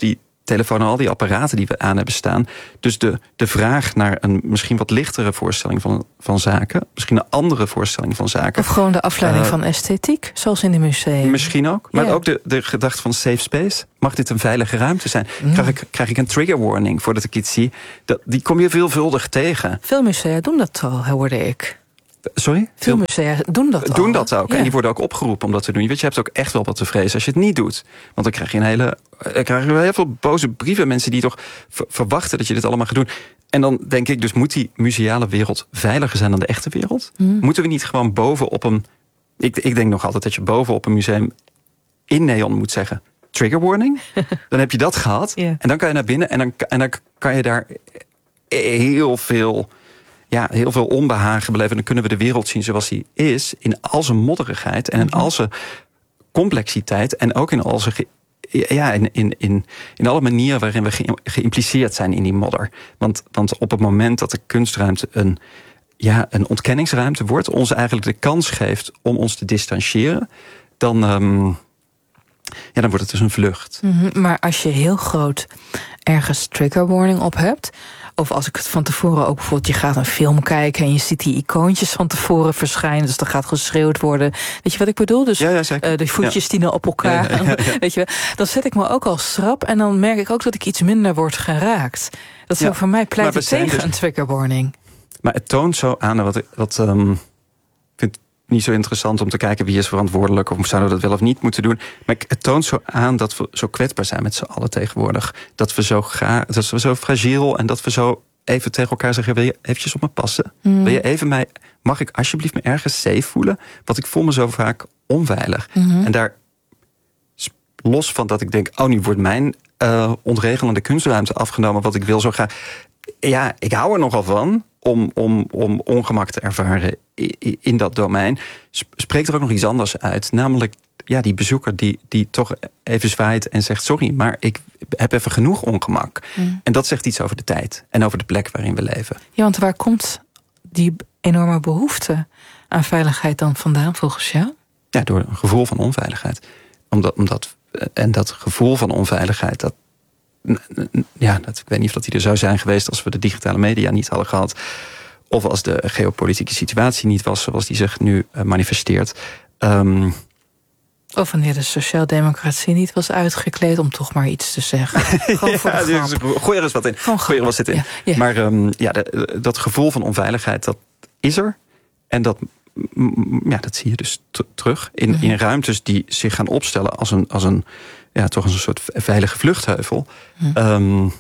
telefoon en al die apparaten die we aan hebben staan. Dus de, de vraag naar een misschien wat lichtere voorstelling van, van zaken, misschien een andere voorstelling van zaken. Of gewoon de afleiding uh, van esthetiek, zoals in de musea. Misschien ook, maar ja. ook de, de gedachte van safe space. Mag dit een veilige ruimte zijn? Mm. Krijg, ik, krijg ik een trigger warning voordat ik iets zie? Dat, die kom je veelvuldig tegen. Veel musea doen dat al, hoorde ik. Sorry? Veel musea doen dat Doen al. dat ook. Ja. En die worden ook opgeroepen om dat te doen. Je weet, je hebt ook echt wel wat te vrezen als je het niet doet. Want dan krijg je een hele, dan krijg je heel veel boze brieven. Mensen die toch v- verwachten dat je dit allemaal gaat doen. En dan denk ik, dus moet die museale wereld veiliger zijn dan de echte wereld? Mm. Moeten we niet gewoon bovenop een... Ik, ik denk nog altijd dat je bovenop een museum in neon moet zeggen... trigger warning. Dan heb je dat gehad. Yeah. En dan kan je naar binnen en dan, en dan kan je daar heel veel... Ja, heel veel onbehagen beleven. Dan kunnen we de wereld zien zoals die is. In al zijn modderigheid en in al zijn complexiteit. En ook in al zijn... Ge- ja, in, in, in, in alle manieren waarin we ge- geïmpliceerd zijn in die modder. Want, want op het moment dat de kunstruimte een, ja, een ontkenningsruimte wordt... ons eigenlijk de kans geeft om ons te distancieren... dan, um, ja, dan wordt het dus een vlucht. Mm-hmm, maar als je heel groot ergens trigger warning op hebt... Of als ik het van tevoren ook bijvoorbeeld... je gaat een film kijken en je ziet die icoontjes van tevoren verschijnen... dus er gaat geschreeuwd worden. Weet je wat ik bedoel? Dus ja, ja, uh, de voetjes ja. die nou op elkaar gaan. Ja, ja, ja. Weet je, dan zet ik me ook al schrap... en dan merk ik ook dat ik iets minder word geraakt. Dat zou ja, voor mij pleiten tegen dus, een trigger warning. Maar het toont zo aan... wat ik wat, um, vind niet zo interessant om te kijken... wie is verantwoordelijk of zouden we dat wel of niet moeten doen. Maar het toont zo aan dat we zo kwetsbaar zijn met z'n allen tegenwoordig. Dat we zo, gra- dat we zo fragiel en dat we zo even tegen elkaar zeggen... wil je eventjes op me passen? Mm. Wil je even mij, mag ik alsjeblieft me ergens safe voelen? Want ik voel me zo vaak onveilig. Mm-hmm. En daar, los van dat ik denk... oh, nu wordt mijn uh, ontregelende kunstruimte afgenomen... wat ik wil zo graag... Ja, ik hou er nogal van... Om, om, om ongemak te ervaren in dat domein... spreekt er ook nog iets anders uit. Namelijk ja, die bezoeker die, die toch even zwaait en zegt... sorry, maar ik heb even genoeg ongemak. Mm. En dat zegt iets over de tijd en over de plek waarin we leven. Ja, want waar komt die enorme behoefte aan veiligheid dan vandaan volgens jou? Ja, door een gevoel van onveiligheid. Omdat, omdat, en dat gevoel van onveiligheid... dat Ja, dat, ik weet niet of dat die er zou zijn geweest... als we de digitale media niet hadden gehad. Of als de geopolitieke situatie niet was... zoals die zich nu uh, manifesteert. Um, of wanneer de sociaaldemocratie niet was uitgekleed... om toch maar iets te zeggen. Gewoon voor ja, de grap. Dus, gooi er eens wat in. Gooi er eens wat in. Ja, ja. Maar um, ja, de, dat gevoel van onveiligheid, dat is er. En dat, ja, dat zie je dus t- terug. In, mm-hmm. in ruimtes die zich gaan opstellen als een... Als een ja, toch als een soort veilige vluchtheuvel. Hm. Um,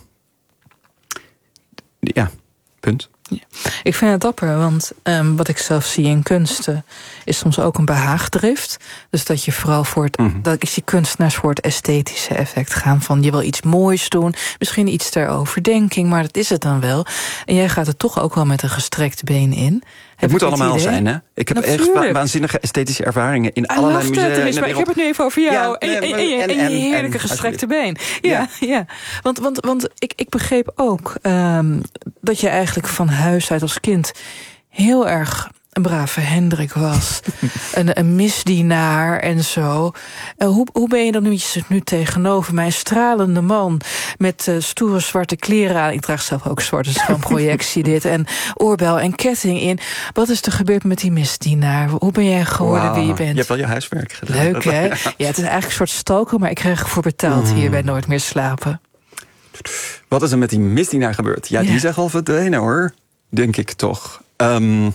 ja, punt. Ja. Ik vind het dapper, want um, wat ik zelf zie in kunsten... is soms ook een behaagdrift. Dus dat je vooral voor het... Mm-hmm. dat is die kunstenaars voor het esthetische effect gaan... van je wil iets moois doen, misschien iets ter overdenking... maar dat is het dan wel. En jij gaat er toch ook wel met een gestrekt been in... Het moet allemaal idee? zijn, hè? Ik heb Natuurlijk. echt waanzinnige esthetische ervaringen in I allerlei musea. Het, maar ik heb het nu even over jou. Ja, en, en, en, en, en, en je heerlijke en, gestrekte been. Ja, ja. ja. Want, want, want ik, ik begreep ook um, dat je eigenlijk van huis uit als kind heel erg een brave Hendrik was. een, een misdienaar en zo. Uh, hoe, hoe ben je dan nu, je nu tegenover mij? Een stralende man met uh, stoere zwarte kleren aan. Ik draag zelf ook zwart, dus van projectie dit. En oorbel en ketting in. Wat is er gebeurd met die misdienaar? Hoe ben jij geworden wow. wie je bent? Je hebt wel je huiswerk gedaan. Leuk, hè? Ja, het is eigenlijk een soort stalker, maar ik krijg ervoor betaald mm. hier bij Nooit meer slapen. Wat is er met die misdienaar gebeurd? Ja, die ja. is echt al verdwenen, hoor. Denk ik toch. Um,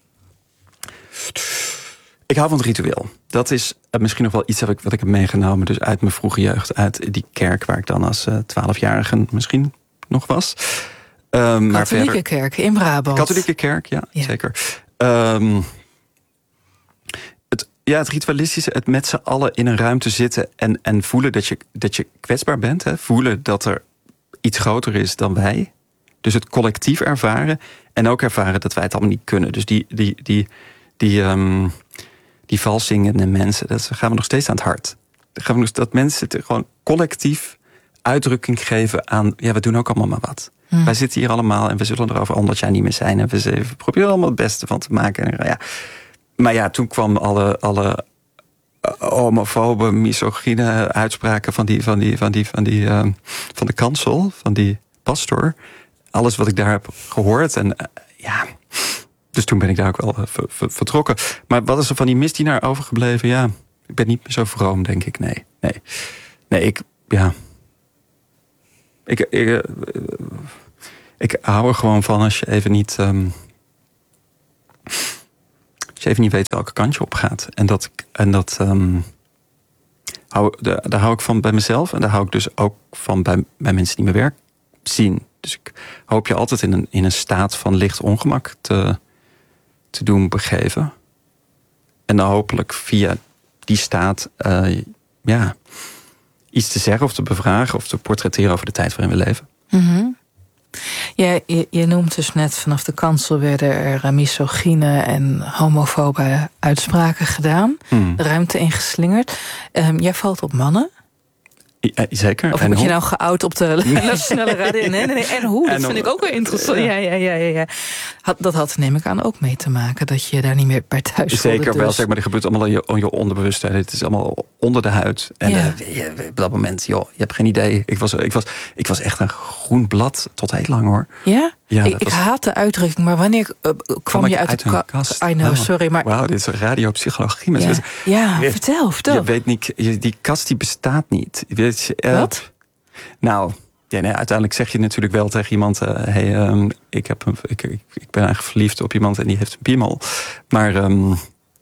Ik hou van het ritueel. Dat is uh, misschien nog wel iets wat ik, wat ik heb meegenomen... dus uit mijn vroege jeugd, uit die kerk... waar ik dan als twaalfjarige uh, misschien nog was. Um, Katholieke maar verder, kerk in Brabant. Katholieke kerk, ja, ja. zeker. Um, het, ja, het ritualistische, het met z'n allen in een ruimte zitten... en, en voelen dat je, dat je kwetsbaar bent. Hè? Voelen dat er iets groter is dan wij. Dus het collectief ervaren. En ook ervaren dat wij het allemaal niet kunnen. Dus die... die, die Die, um, die valszingende mensen, dat gaan we nog steeds aan het hart. Dan gaan we nog, dat mensen het gewoon collectief uitdrukking geven aan... ja, we doen ook allemaal maar wat. Hmm. Wij zitten hier allemaal en we zullen er over honderd jaar niet meer zijn... en we, we proberen allemaal het beste van te maken. En, ja. Maar ja, toen kwam alle, alle homofobe, misogyne uitspraken van die, van die, van die, van die, uh, van de kansel, van die pastoor. Alles wat ik daar heb gehoord. En uh, ja, dus toen ben ik daar ook wel uh, ver, ver, vertrokken. Maar wat is er van die misdienaar overgebleven? Ja, ik ben niet meer zo vroom, denk ik. Nee, nee, nee, ik, ja. Ik, ik, uh, ik hou er gewoon van als je even niet, um, als je even niet weet welke kant je op gaat. En dat, en dat um, hou, de, daar hou ik van bij mezelf. En daar hou ik dus ook van bij, bij mensen die mijn werk zien. Dus ik hoop je altijd in een, in een staat van licht ongemak te, te doen begeven. En dan hopelijk via die staat uh, ja, iets te zeggen of te bevragen of te portretteren over de tijd waarin we leven. Mm-hmm. Ja, je, je noemt dus net vanaf de kansel werden er misogyne en homofobe uitspraken gedaan. Mm. De ruimte ingeslingerd. Um, jij valt op mannen. Ja, zeker. Of en word je hoe? nou geout op de nee. snelle radio? Nee, nee, nee. En hoe? Dat en vind ik ook wel interessant. Ja, ja, ja, ja, ja. Had, dat had, neem ik aan, ook mee te maken. Dat je daar niet meer bij thuis voelde. Zeker dus. wel, zeg maar. Dat gebeurt allemaal in je, in je onderbewustzijn. Het is allemaal onder de huid. En ja. uh, je, op dat moment, joh, je hebt geen idee. Ik was, ik, was, ik was echt een groen blad tot heel lang, hoor. Ja? Ja, ik ik was... haat de uitdrukking, maar wanneer uh, kwam je uit, uit de ka- kast? I know, oh, sorry, maar... Wauw, dit is radiopsychologie. Ja, ja je, vertel, vertel. Je weet niet, je, die kast die bestaat niet. Je weet, uh, Wat? Nou, ja, nee, uiteindelijk zeg je natuurlijk wel tegen iemand... Uh, hey, um, ik, heb een, ik, ik, ik ben eigenlijk verliefd op iemand en die heeft een piemel. Maar um,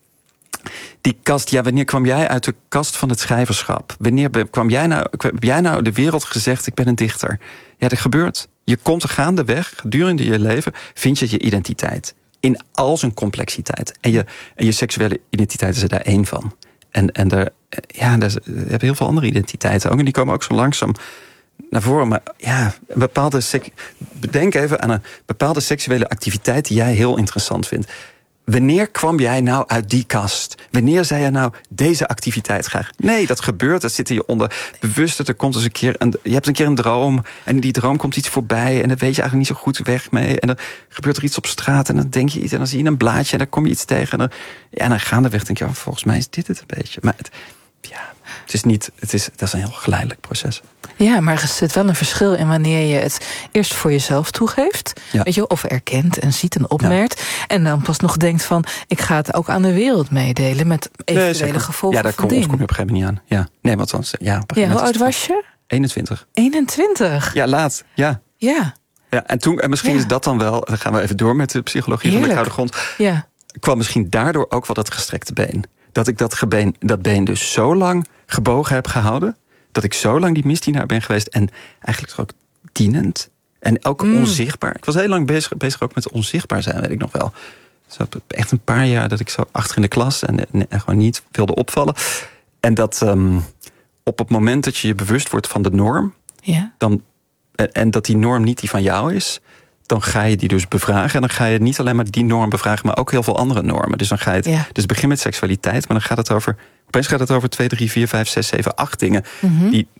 die kast, ja, wanneer kwam jij uit de kast van het schrijverschap? Wanneer kwam jij nou, kwam jij nou de wereld gezegd, ik ben een dichter? Ja, dat gebeurt. Je komt er gaandeweg, gedurende je leven, vind je je identiteit. In al zijn complexiteit. En je, en je seksuele identiteit is er daar één van. En, en er, ja, er hebben heel veel andere identiteiten ook. En die komen ook zo langzaam naar voren. Maar ja, een bepaalde sec- bedenk even aan een bepaalde seksuele activiteit die jij heel interessant vindt. Wanneer kwam jij nou uit die kast? Wanneer zei je nou deze activiteit graag? Nee, dat gebeurt. Dat zit in je onderbewuste. Er komt eens een keer een, je hebt een keer een droom. En in die droom komt iets voorbij. En dan weet je eigenlijk niet zo goed weg mee. En dan gebeurt er iets op straat. En dan denk je iets. En dan zie je een blaadje. En dan kom je iets tegen. En dan, ja, en dan gaandeweg denk je, oh, volgens mij is dit het een beetje. Maar het, ja, het is niet. Het is, dat is een heel geleidelijk proces. Ja, maar er zit wel een verschil in wanneer je het eerst voor jezelf toegeeft. Ja. Weet je, of erkent en ziet en opmerkt. Ja. En dan pas nog denkt van, ik ga het ook aan de wereld meedelen met eventuele nee, gevolgen. Ja, daar kom, kom je op een gegeven moment niet aan. Ja, nee, want dan, ja, ja, hoe oud was je? eenentwintig. eenentwintig? Ja, laat. Ja. Ja. Ja, en toen, en misschien ja. is dat dan wel, dan gaan we even door met de psychologie Heerlijk. van de koude grond. Ja. Kwam misschien daardoor ook wel dat gestrekte been. Dat ik dat, gebeen, dat been dus zo lang gebogen heb gehouden, dat ik zo lang die misdienaar ben geweest en eigenlijk toch ook dienend en ook mm. onzichtbaar. Ik was heel lang bezig, bezig ook met onzichtbaar zijn, weet ik nog wel. Zo echt een paar jaar dat ik zo achter in de klas en, en, en gewoon niet wilde opvallen. En dat um, op het moment dat je je bewust wordt van de norm, ja. dan, en, en dat die norm niet die van jou is, dan ga je die dus bevragen. En dan ga je niet alleen maar die norm bevragen, maar ook heel veel andere normen. Dus dan ga je het, ja. dus begin met seksualiteit, maar dan gaat het over, opeens gaat het over twee, drie, vier, vijf, zes, zeven, acht dingen. Mm-hmm. Die,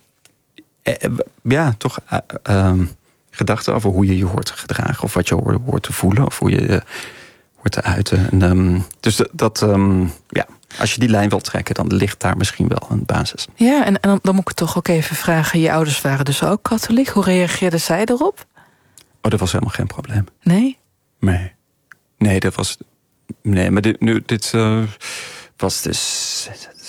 eh, ja, toch uh, uh, gedachten over hoe je je hoort te gedragen, of wat je hoort, hoort te voelen, of hoe je uh, hoort te uiten. En, um, dus dat, dat um, ja, als je die lijn wilt trekken, dan ligt daar misschien wel een basis. Ja, en, en dan, dan moet ik het toch ook even vragen. Je ouders waren dus ook katholiek. Hoe reageerden zij erop? Oh, dat was helemaal geen probleem. Nee? Nee. Nee, dat was... Nee, maar dit, nu, dit uh, was dus...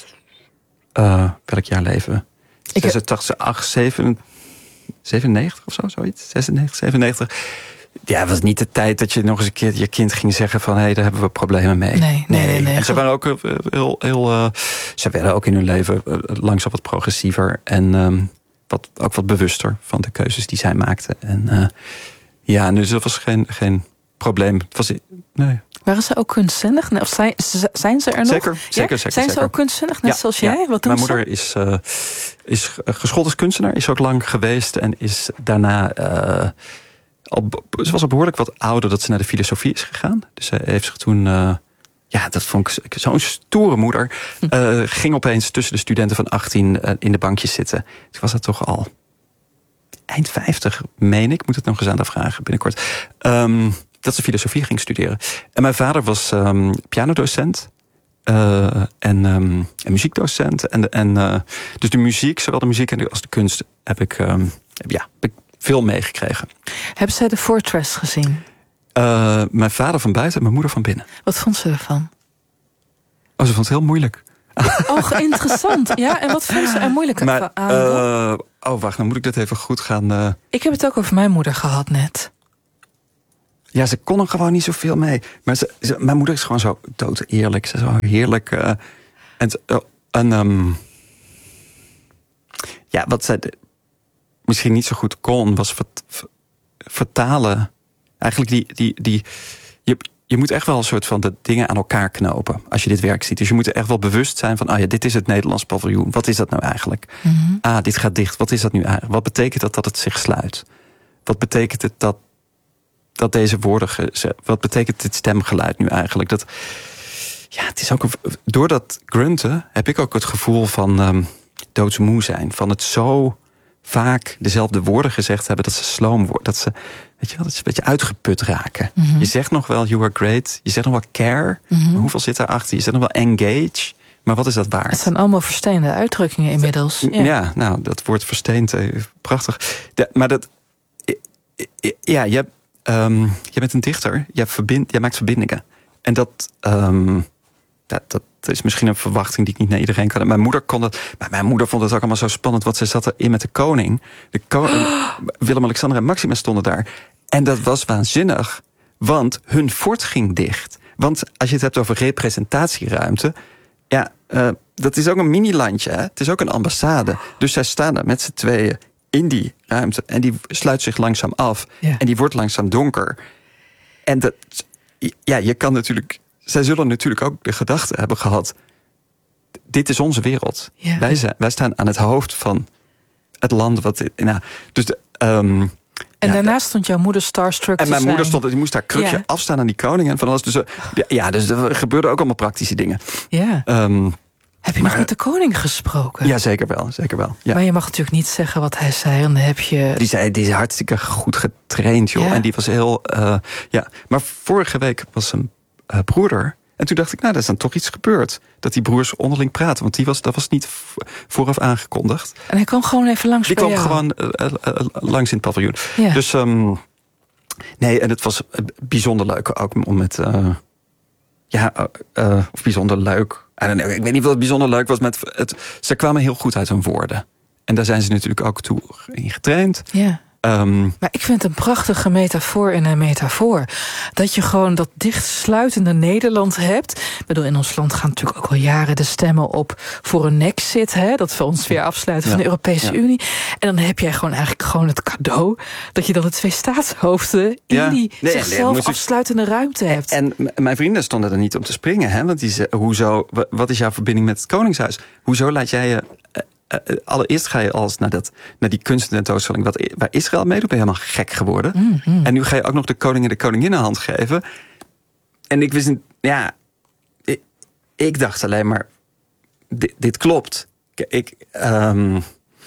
Uh, welk jaar leven? zesentachtig, acht, zeven, zevenennegentig of zo, zoiets? zesennegentig, zevenennegentig. Ja, het was niet de tijd dat je nog eens een keer je kind ging zeggen van, hé, hey, daar hebben we problemen mee. Nee, nee, nee. nee en ze waren ook heel... heel uh, ze werden ook in hun leven uh, langzaam wat progressiever en um, wat, ook wat bewuster van de keuzes die zij maakten. En uh, ja, dus dat was geen, geen probleem. Het was, nee. Waren ze ook kunstzinnig? Of zijn, zijn ze er nog? Zeker, ja? zeker, zeker. Zijn zeker. ze ook kunstzinnig, net ja, zoals ja. jij? Wat Mijn doen moeder ze? is, uh, is geschoold als kunstenaar, is ook lang geweest en is daarna... Uh, al, ze was al behoorlijk wat ouder dat ze naar de filosofie is gegaan. Dus ze heeft zich toen... Uh, ja, dat vond ik zo'n stoere moeder. Uh, ging opeens tussen de studenten van achttien uh, in de bankjes zitten. Dus was dat toch al eind vijftig, meen ik. Moet het nog eens aan haar vragen binnenkort. Um, dat ze filosofie ging studeren. En mijn vader was um, pianodocent. Uh, en, um, en muziekdocent. En, en, uh, dus de muziek, zowel de muziek als de kunst, heb ik, um, ja, heb ik veel meegekregen. Hebben zij de Fortress gezien? Uh, mijn vader van buiten en mijn moeder van binnen. Wat vond ze ervan? Oh, ze vond het heel moeilijk. Oh, interessant. Ja, en wat vond ze er moeilijk maar, aan? Uh, oh, wacht, dan moet ik dit even goed gaan... Uh... Ik heb het ook over mijn moeder gehad net. Ja, ze kon er gewoon niet zoveel mee. Maar ze, ze, mijn moeder is gewoon zo dood eerlijk. Ze is zo heerlijk. Uh, en uh, en um, ja, wat zij de, misschien niet zo goed kon, was vert, vertalen. Eigenlijk die... die, die je, je moet echt wel een soort van de dingen aan elkaar knopen als je dit werk ziet. Dus je moet er echt wel bewust zijn van, ah ja, dit is het Nederlands paviljoen. Wat is dat nou eigenlijk? Mm-hmm. Ah, dit gaat dicht. Wat is dat nu eigenlijk? Wat betekent dat dat het zich sluit? Wat betekent het dat dat deze woorden, ge, wat betekent dit stemgeluid nu eigenlijk? Dat, ja, het is ook een, door dat grunten heb ik ook het gevoel van um, doodsmoe zijn. Van het zo vaak dezelfde woorden gezegd hebben dat ze sloom worden. Dat ze, weet je wel, dat ze een beetje uitgeput raken. Mm-hmm. Je zegt nog wel you are great. Je zegt nog wel care. Mm-hmm. Maar hoeveel zit daarachter? Je zegt nog wel engage. Maar wat is dat waard? Het zijn allemaal versteende uitdrukkingen inmiddels. Ja, ja nou, dat woord versteend, prachtig. De, maar dat, ja, je hebt Um, jij bent een dichter, jij, verbind, jij maakt verbindingen. En dat, um, dat, dat is misschien een verwachting die ik niet naar iedereen kan. Mijn moeder kon dat, maar mijn moeder vond het ook allemaal zo spannend, want ze zat erin met de koning. De koning oh. Willem-Alexander en Maxima stonden daar. En dat was waanzinnig, want hun fort ging dicht. Want als je het hebt over representatieruimte, ja, uh, dat is ook een mini-landje. Hè? Het is ook een ambassade. Dus zij staan er met z'n tweeën in die ruimte. En die sluit zich langzaam af. Ja. En die wordt langzaam donker. En dat, ja, je kan natuurlijk... Zij zullen natuurlijk ook de gedachte hebben gehad, dit is onze wereld. Ja. Wij, zijn, wij staan aan het hoofd van het land. Wat, nou, dus de, um, en ja, daarnaast stond jouw moeder starstruck En te mijn zijn. moeder stond, die moest haar krukje ja. afstaan aan die koning. En van alles. Dus, ja, dus er gebeurden ook allemaal praktische dingen. Ja. Um, Heb je maar, nog met de koning gesproken? Ja, zeker wel. Zeker wel ja. Maar je mag natuurlijk niet zeggen wat hij zei. En dan heb je... Die zei, die is hartstikke goed getraind, joh. Ja. En die was heel... Uh, ja. Maar vorige week was een uh, broeder. En toen dacht ik, nou, er is dan toch iets gebeurd. Dat die broers onderling praten. Want die was, dat was niet vooraf aangekondigd. En hij kwam gewoon even langs die bij kwam jou. gewoon uh, uh, uh, langs in het paviljoen. Ja. Dus um, nee, en het was bijzonder leuk ook om met... Uh, ja, uh, of bijzonder leuk... Ik weet niet wat bijzonder leuk was. Met het, ze kwamen heel goed uit hun woorden. En daar zijn ze natuurlijk ook toe in getraind. Ja. Um, maar ik vind het een prachtige metafoor in een metafoor. Dat je gewoon dat dichtsluitende Nederland hebt. Ik bedoel, in ons land gaan natuurlijk ook al jaren de stemmen op voor een Nexit. Hè, dat we ons weer afsluiten ja. van de Europese ja. Unie. En dan heb jij gewoon eigenlijk gewoon het cadeau dat je dan de twee staatshoofden in ja. die nee, zichzelf nee, afsluitende ik... ruimte hebt. En m- mijn vrienden stonden er niet om te springen. Hè, want die zeiden, hoezo, wat is jouw verbinding met het Koningshuis? Hoezo laat jij je... Uh, allereerst ga je als naar, dat, naar die kunsttentoonstelling wat, waar Israël meedoet, ben je helemaal gek geworden. Mm-hmm. En nu ga je ook nog de koning en de koningin een hand geven. En ik wist niet, ja, ik, ik dacht alleen maar, dit, dit klopt. Ik, um,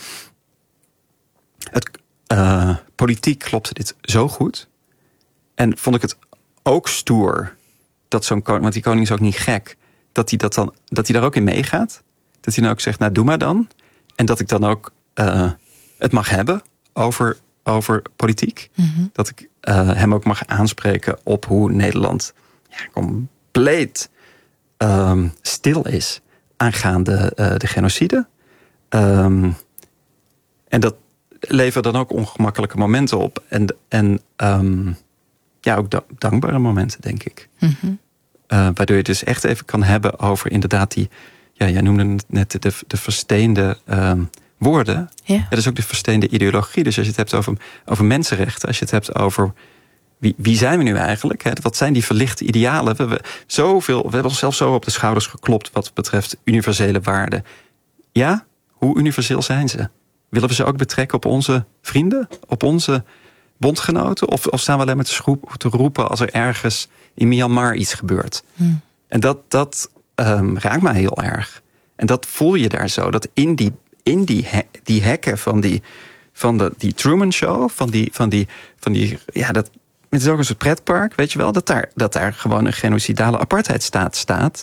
het, uh, politiek klopte dit zo goed. En vond ik het ook stoer dat zo'n koning, want die koning is ook niet gek, dat hij dat dan, dat hij daar ook in meegaat. Dat hij dan ook zegt, nou doe maar dan. En dat ik dan ook uh, het mag hebben over, over politiek. Mm-hmm. Dat ik uh, hem ook mag aanspreken op hoe Nederland ja, compleet um, stil is aangaande uh, de genocide. Um, en dat levert dan ook ongemakkelijke momenten op. En, en um, ja, ook da- dankbare momenten, denk ik. Mm-hmm. Uh, waardoor je dus echt even kan hebben over inderdaad die... Ja, jij noemde het net de, de versteende um, woorden. Ja. Ja, dat is ook de versteende ideologie. Dus als je het hebt over, over mensenrechten, als je het hebt over wie, wie zijn we nu eigenlijk? Hè? Wat zijn die verlichte idealen? We hebben, zoveel, we hebben onszelf zo op de schouders geklopt wat betreft universele waarden. Ja, hoe universeel zijn ze? Willen we ze ook betrekken op onze vrienden? Op onze bondgenoten? Of, of staan we alleen maar te, schroep, te roepen als er ergens in Myanmar iets gebeurt? Hmm. En dat... dat Um, raakt mij heel erg. En dat voel je daar zo. Dat in die, in die, he, die hekken van die, van de, die Truman Show, van die, van die, van die ja, dat, het is ook een soort pretpark, weet je wel, dat daar, dat daar gewoon een genocidale apartheidstaat staat.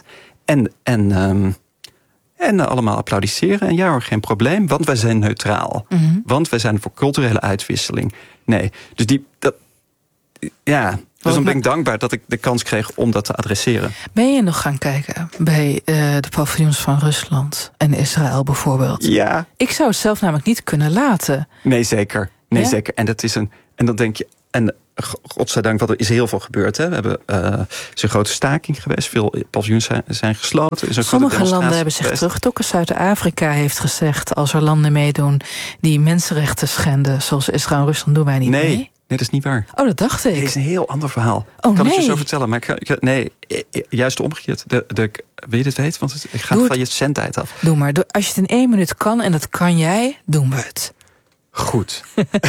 En, en, um, en uh, allemaal applaudisseren. En ja hoor, geen probleem, want wij zijn neutraal. Mm-hmm. Want wij zijn voor culturele uitwisseling. Nee, dus die... Dat, ja... Dus dan ben ik dankbaar dat ik de kans kreeg om dat te adresseren. Ben je nog gaan kijken bij uh, de paviljoens van Rusland en Israël bijvoorbeeld? Ja. Ik zou het zelf namelijk niet kunnen laten. Nee, zeker. Nee, ja? zeker. En dat is een. En dan denk je. En godzijdank, want er is heel veel gebeurd. Hè. We hebben uh, is een grote staking geweest. Veel paviljoens zijn, zijn gesloten. Is een Sommige landen hebben zich teruggetrokken. Zuid-Afrika heeft gezegd, als er landen meedoen die mensenrechten schenden, zoals Israël en Rusland, doen wij niet nee. mee. Nee, dat is niet waar. Oh, dat dacht ik. Het is een heel ander verhaal. Oh, ik kan nee. het je zo vertellen, maar ik ga, ik, nee, juist omgekeerd. De, de, wil je dit weten? Want het, ik ga het van je zendtijd af. Doe maar. Als je het in één minuut kan, en dat kan jij, doen we het. Goed.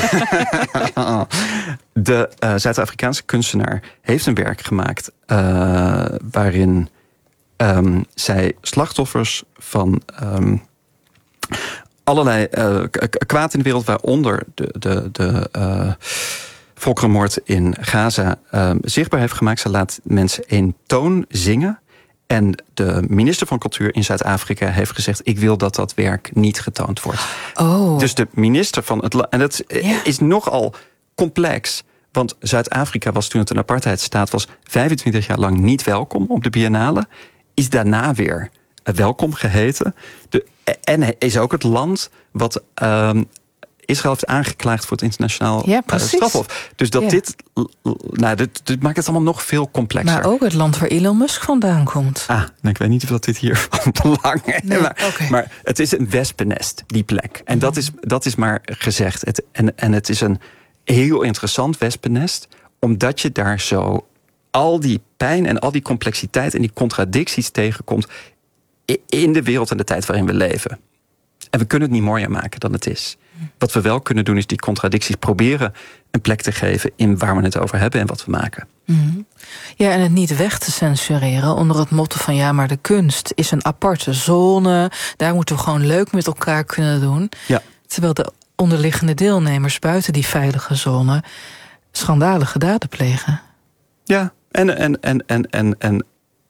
De uh, Zuid-Afrikaanse kunstenaar heeft een werk gemaakt uh, waarin um, zij slachtoffers van um, allerlei uh, kwaad in de wereld, waaronder de, de, de uh, volkerenmoord in Gaza, uh, zichtbaar heeft gemaakt. Ze laat mensen één toon zingen. En de minister van Cultuur in Zuid-Afrika heeft gezegd, ik wil dat dat werk niet getoond wordt. Oh. Dus de minister van het land... En dat ja. is nogal complex. Want Zuid-Afrika was toen het een apartheidstaat was vijfentwintig jaar lang niet welkom op de biennale. Is daarna weer welkom geheten. De, en is ook het land wat um, Israël heeft aangeklaagd voor het internationaal ja, uh, strafhof. Dus dat ja. dit, nou, dit, dit maakt het allemaal nog veel complexer. Maar ook het land waar Elon Musk vandaan komt. Ah, nou, ik weet niet of dat dit hier van belang is. Nee, maar, okay. maar het is een wespennest, die plek. En dat is, dat is maar gezegd. Het, en, en het is een heel interessant wespennest, omdat je daar zo al die pijn en al die complexiteit en die contradicties tegenkomt in de wereld en de tijd waarin we leven. En we kunnen het niet mooier maken dan het is. Wat we wel kunnen doen is die contradicties proberen een plek te geven in waar we het over hebben en wat we maken. Mm-hmm. Ja, en het niet weg te censureren onder het motto van ja, maar de kunst is een aparte zone. Daar moeten we gewoon leuk met elkaar kunnen doen. Ja. Terwijl de onderliggende deelnemers buiten die veilige zone schandalige daden plegen. Ja, en, en, en, en, en, en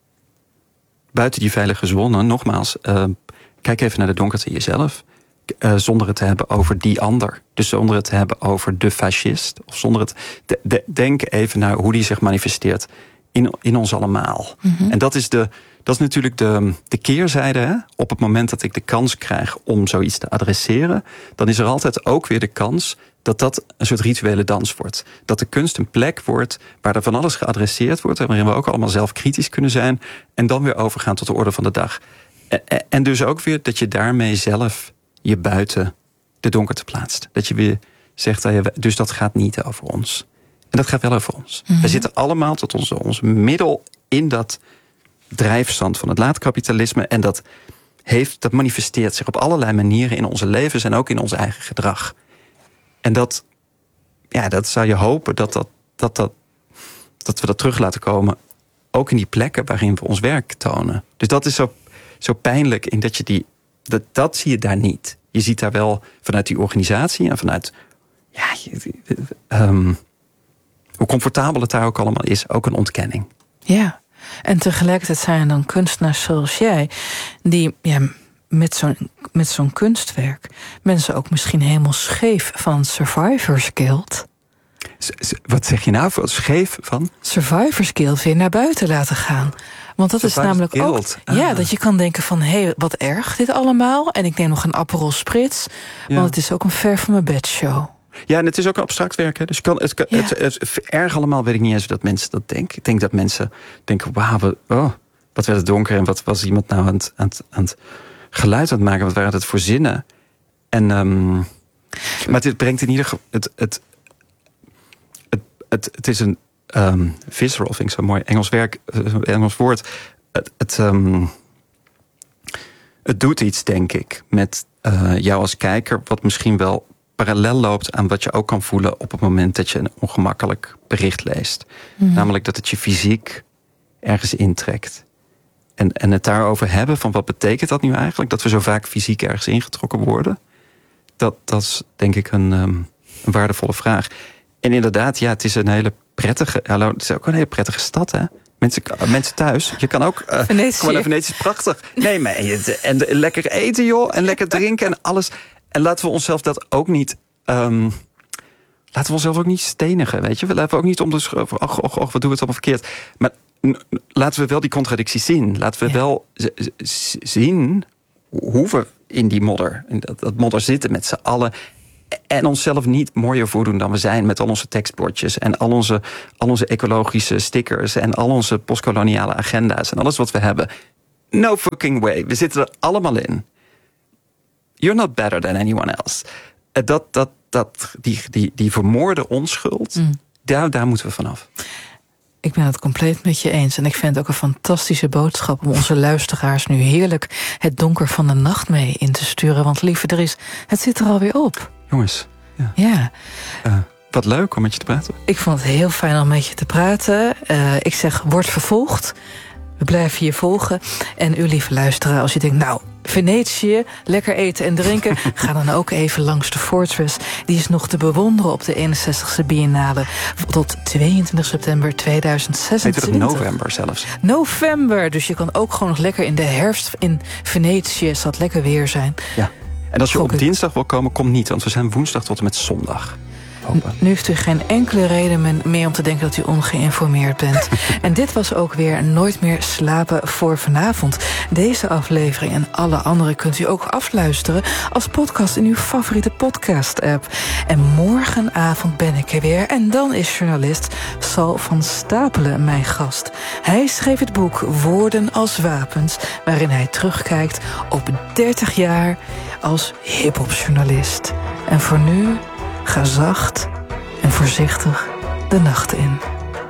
buiten die veilige zone, nogmaals, uh, kijk even naar de donkerte in jezelf. Uh, zonder het te hebben over die ander. Dus zonder het te hebben over de fascist. Of zonder het. De, de, denk even naar hoe die zich manifesteert in, in ons allemaal. Mm-hmm. En dat is, de, dat is natuurlijk de, de keerzijde. Hè? Op het moment dat ik de kans krijg om zoiets te adresseren, dan is er altijd ook weer de kans dat dat een soort rituele dans wordt. Dat de kunst een plek wordt waar er van alles geadresseerd wordt, en waarin we ook allemaal zelf kritisch kunnen zijn, en dan weer overgaan tot de orde van de dag. En dus ook weer dat je daarmee zelf je buiten de donkerte plaatst. Dat je weer zegt, dus dat gaat niet over ons. En dat gaat wel over ons. Mm-hmm. We zitten allemaal tot onze, onze middel in dat drijfstand van het laatkapitalisme. En dat, heeft, dat manifesteert zich op allerlei manieren in onze levens en ook in ons eigen gedrag. En dat, ja, dat zou je hopen dat, dat, dat, dat, dat we dat terug laten komen. Ook in die plekken waarin we ons werk tonen. Dus dat is zo, zo pijnlijk in dat je die... Dat, dat zie je daar niet. Je ziet daar wel vanuit die organisatie en vanuit ja, um, hoe comfortabel het daar ook allemaal is, ook een ontkenning. Ja, en tegelijkertijd zijn er dan kunstenaars zoals jij, die ja, met zo'n met zo'n kunstwerk mensen ook misschien helemaal scheef van Survivors Guild. Wat zeg je nou? Scheef van? Survivors Guild weer naar buiten laten gaan. Want dat Survivors is namelijk Guild. ook... Ah. Ja, dat je kan denken van, hé, hey, wat erg dit allemaal. En ik neem nog een Aperol Spritz. Ja. Want het is ook een ver van mijn bedshow. Ja, en het is ook een abstract werk. Hè. Dus kan, het, kan, ja. het, het, het erg allemaal weet ik niet eens dat mensen dat denken. Ik denk dat mensen denken, wauw, wat, oh, wat werd het donker. En wat was iemand nou aan het, aan het, aan het geluid aan het maken. Wat waren het voor zinnen. En, um, maar dit brengt in ieder geval... Het, het, het, het, het is een... Um, visceral vind ik zo'n mooi Engels werk, uh, Engels woord. Het, het, um, het doet iets, denk ik, met uh, jou als kijker, wat misschien wel parallel loopt aan wat je ook kan voelen op het moment dat je een ongemakkelijk bericht leest. Mm-hmm. Namelijk dat het je fysiek ergens intrekt. En, en het daarover hebben van wat betekent dat nu eigenlijk? Dat we zo vaak fysiek ergens ingetrokken worden. Dat, dat is denk ik een, um, een waardevolle vraag. En inderdaad, ja, het is een hele prettige... Hallo, het is ook een hele prettige stad, hè? Mensen, mensen thuis, je kan ook... Uh, Venetië. Kom naar Venetië, is prachtig. Nee, maar en, en, en lekker eten, joh. En lekker drinken en alles. En laten we onszelf dat ook niet... Um, laten we onszelf ook niet stenigen, weet je. We laten we ook niet om de... Och, och, och, wat doen we het allemaal verkeerd. Maar n- laten we wel die contradicties zien. Laten we ja. wel z- z- zien hoe we in die modder... in dat, dat modder zitten met z'n allen... En onszelf niet mooier voordoen dan we zijn... met al onze tekstbordjes en al onze, al onze ecologische stickers... en al onze postkoloniale agenda's en alles wat we hebben. No fucking way. We zitten er allemaal in. You're not better than anyone else. Dat, dat, dat, die, die, die vermoorde onschuld, mm. daar, daar moeten we vanaf. Ik ben het compleet met je eens. En ik vind het ook een fantastische boodschap... om onze luisteraars nu heerlijk het donker van de nacht mee in te sturen. Want lieve, er is, het zit er alweer op. Jongens, ja. ja. Uh, wat leuk om met je te praten. Ik vond het heel fijn om met je te praten. Uh, ik zeg, word vervolgd. We blijven je volgen. En u, lieve luisteraar, als je denkt... nou, Venetië, lekker eten en drinken... ga dan ook even langs de Fortress. Die is nog te bewonderen op de eenenzestigste Biennale... tot tweeëntwintig september tweeduizend zesentwintig. Heet het november zelfs. November, dus je kan ook gewoon nog lekker in de herfst... in Venetië, zal het lekker weer zijn. Ja. En als je Gok op dinsdag wil komen, kom niet. Want we zijn woensdag tot en met zondag. Open. Nu heeft u geen enkele reden meer om te denken dat u ongeïnformeerd bent. En dit was ook weer Nooit meer slapen voor vanavond. Deze aflevering en alle andere kunt u ook afluisteren... als podcast in uw favoriete podcast-app. En morgenavond ben ik er weer. En dan is journalist Sal van Stapelen mijn gast. Hij schreef het boek Woorden als wapens... waarin hij terugkijkt op dertig jaar als hiphopjournalist. En voor nu... ga zacht en voorzichtig de nacht in.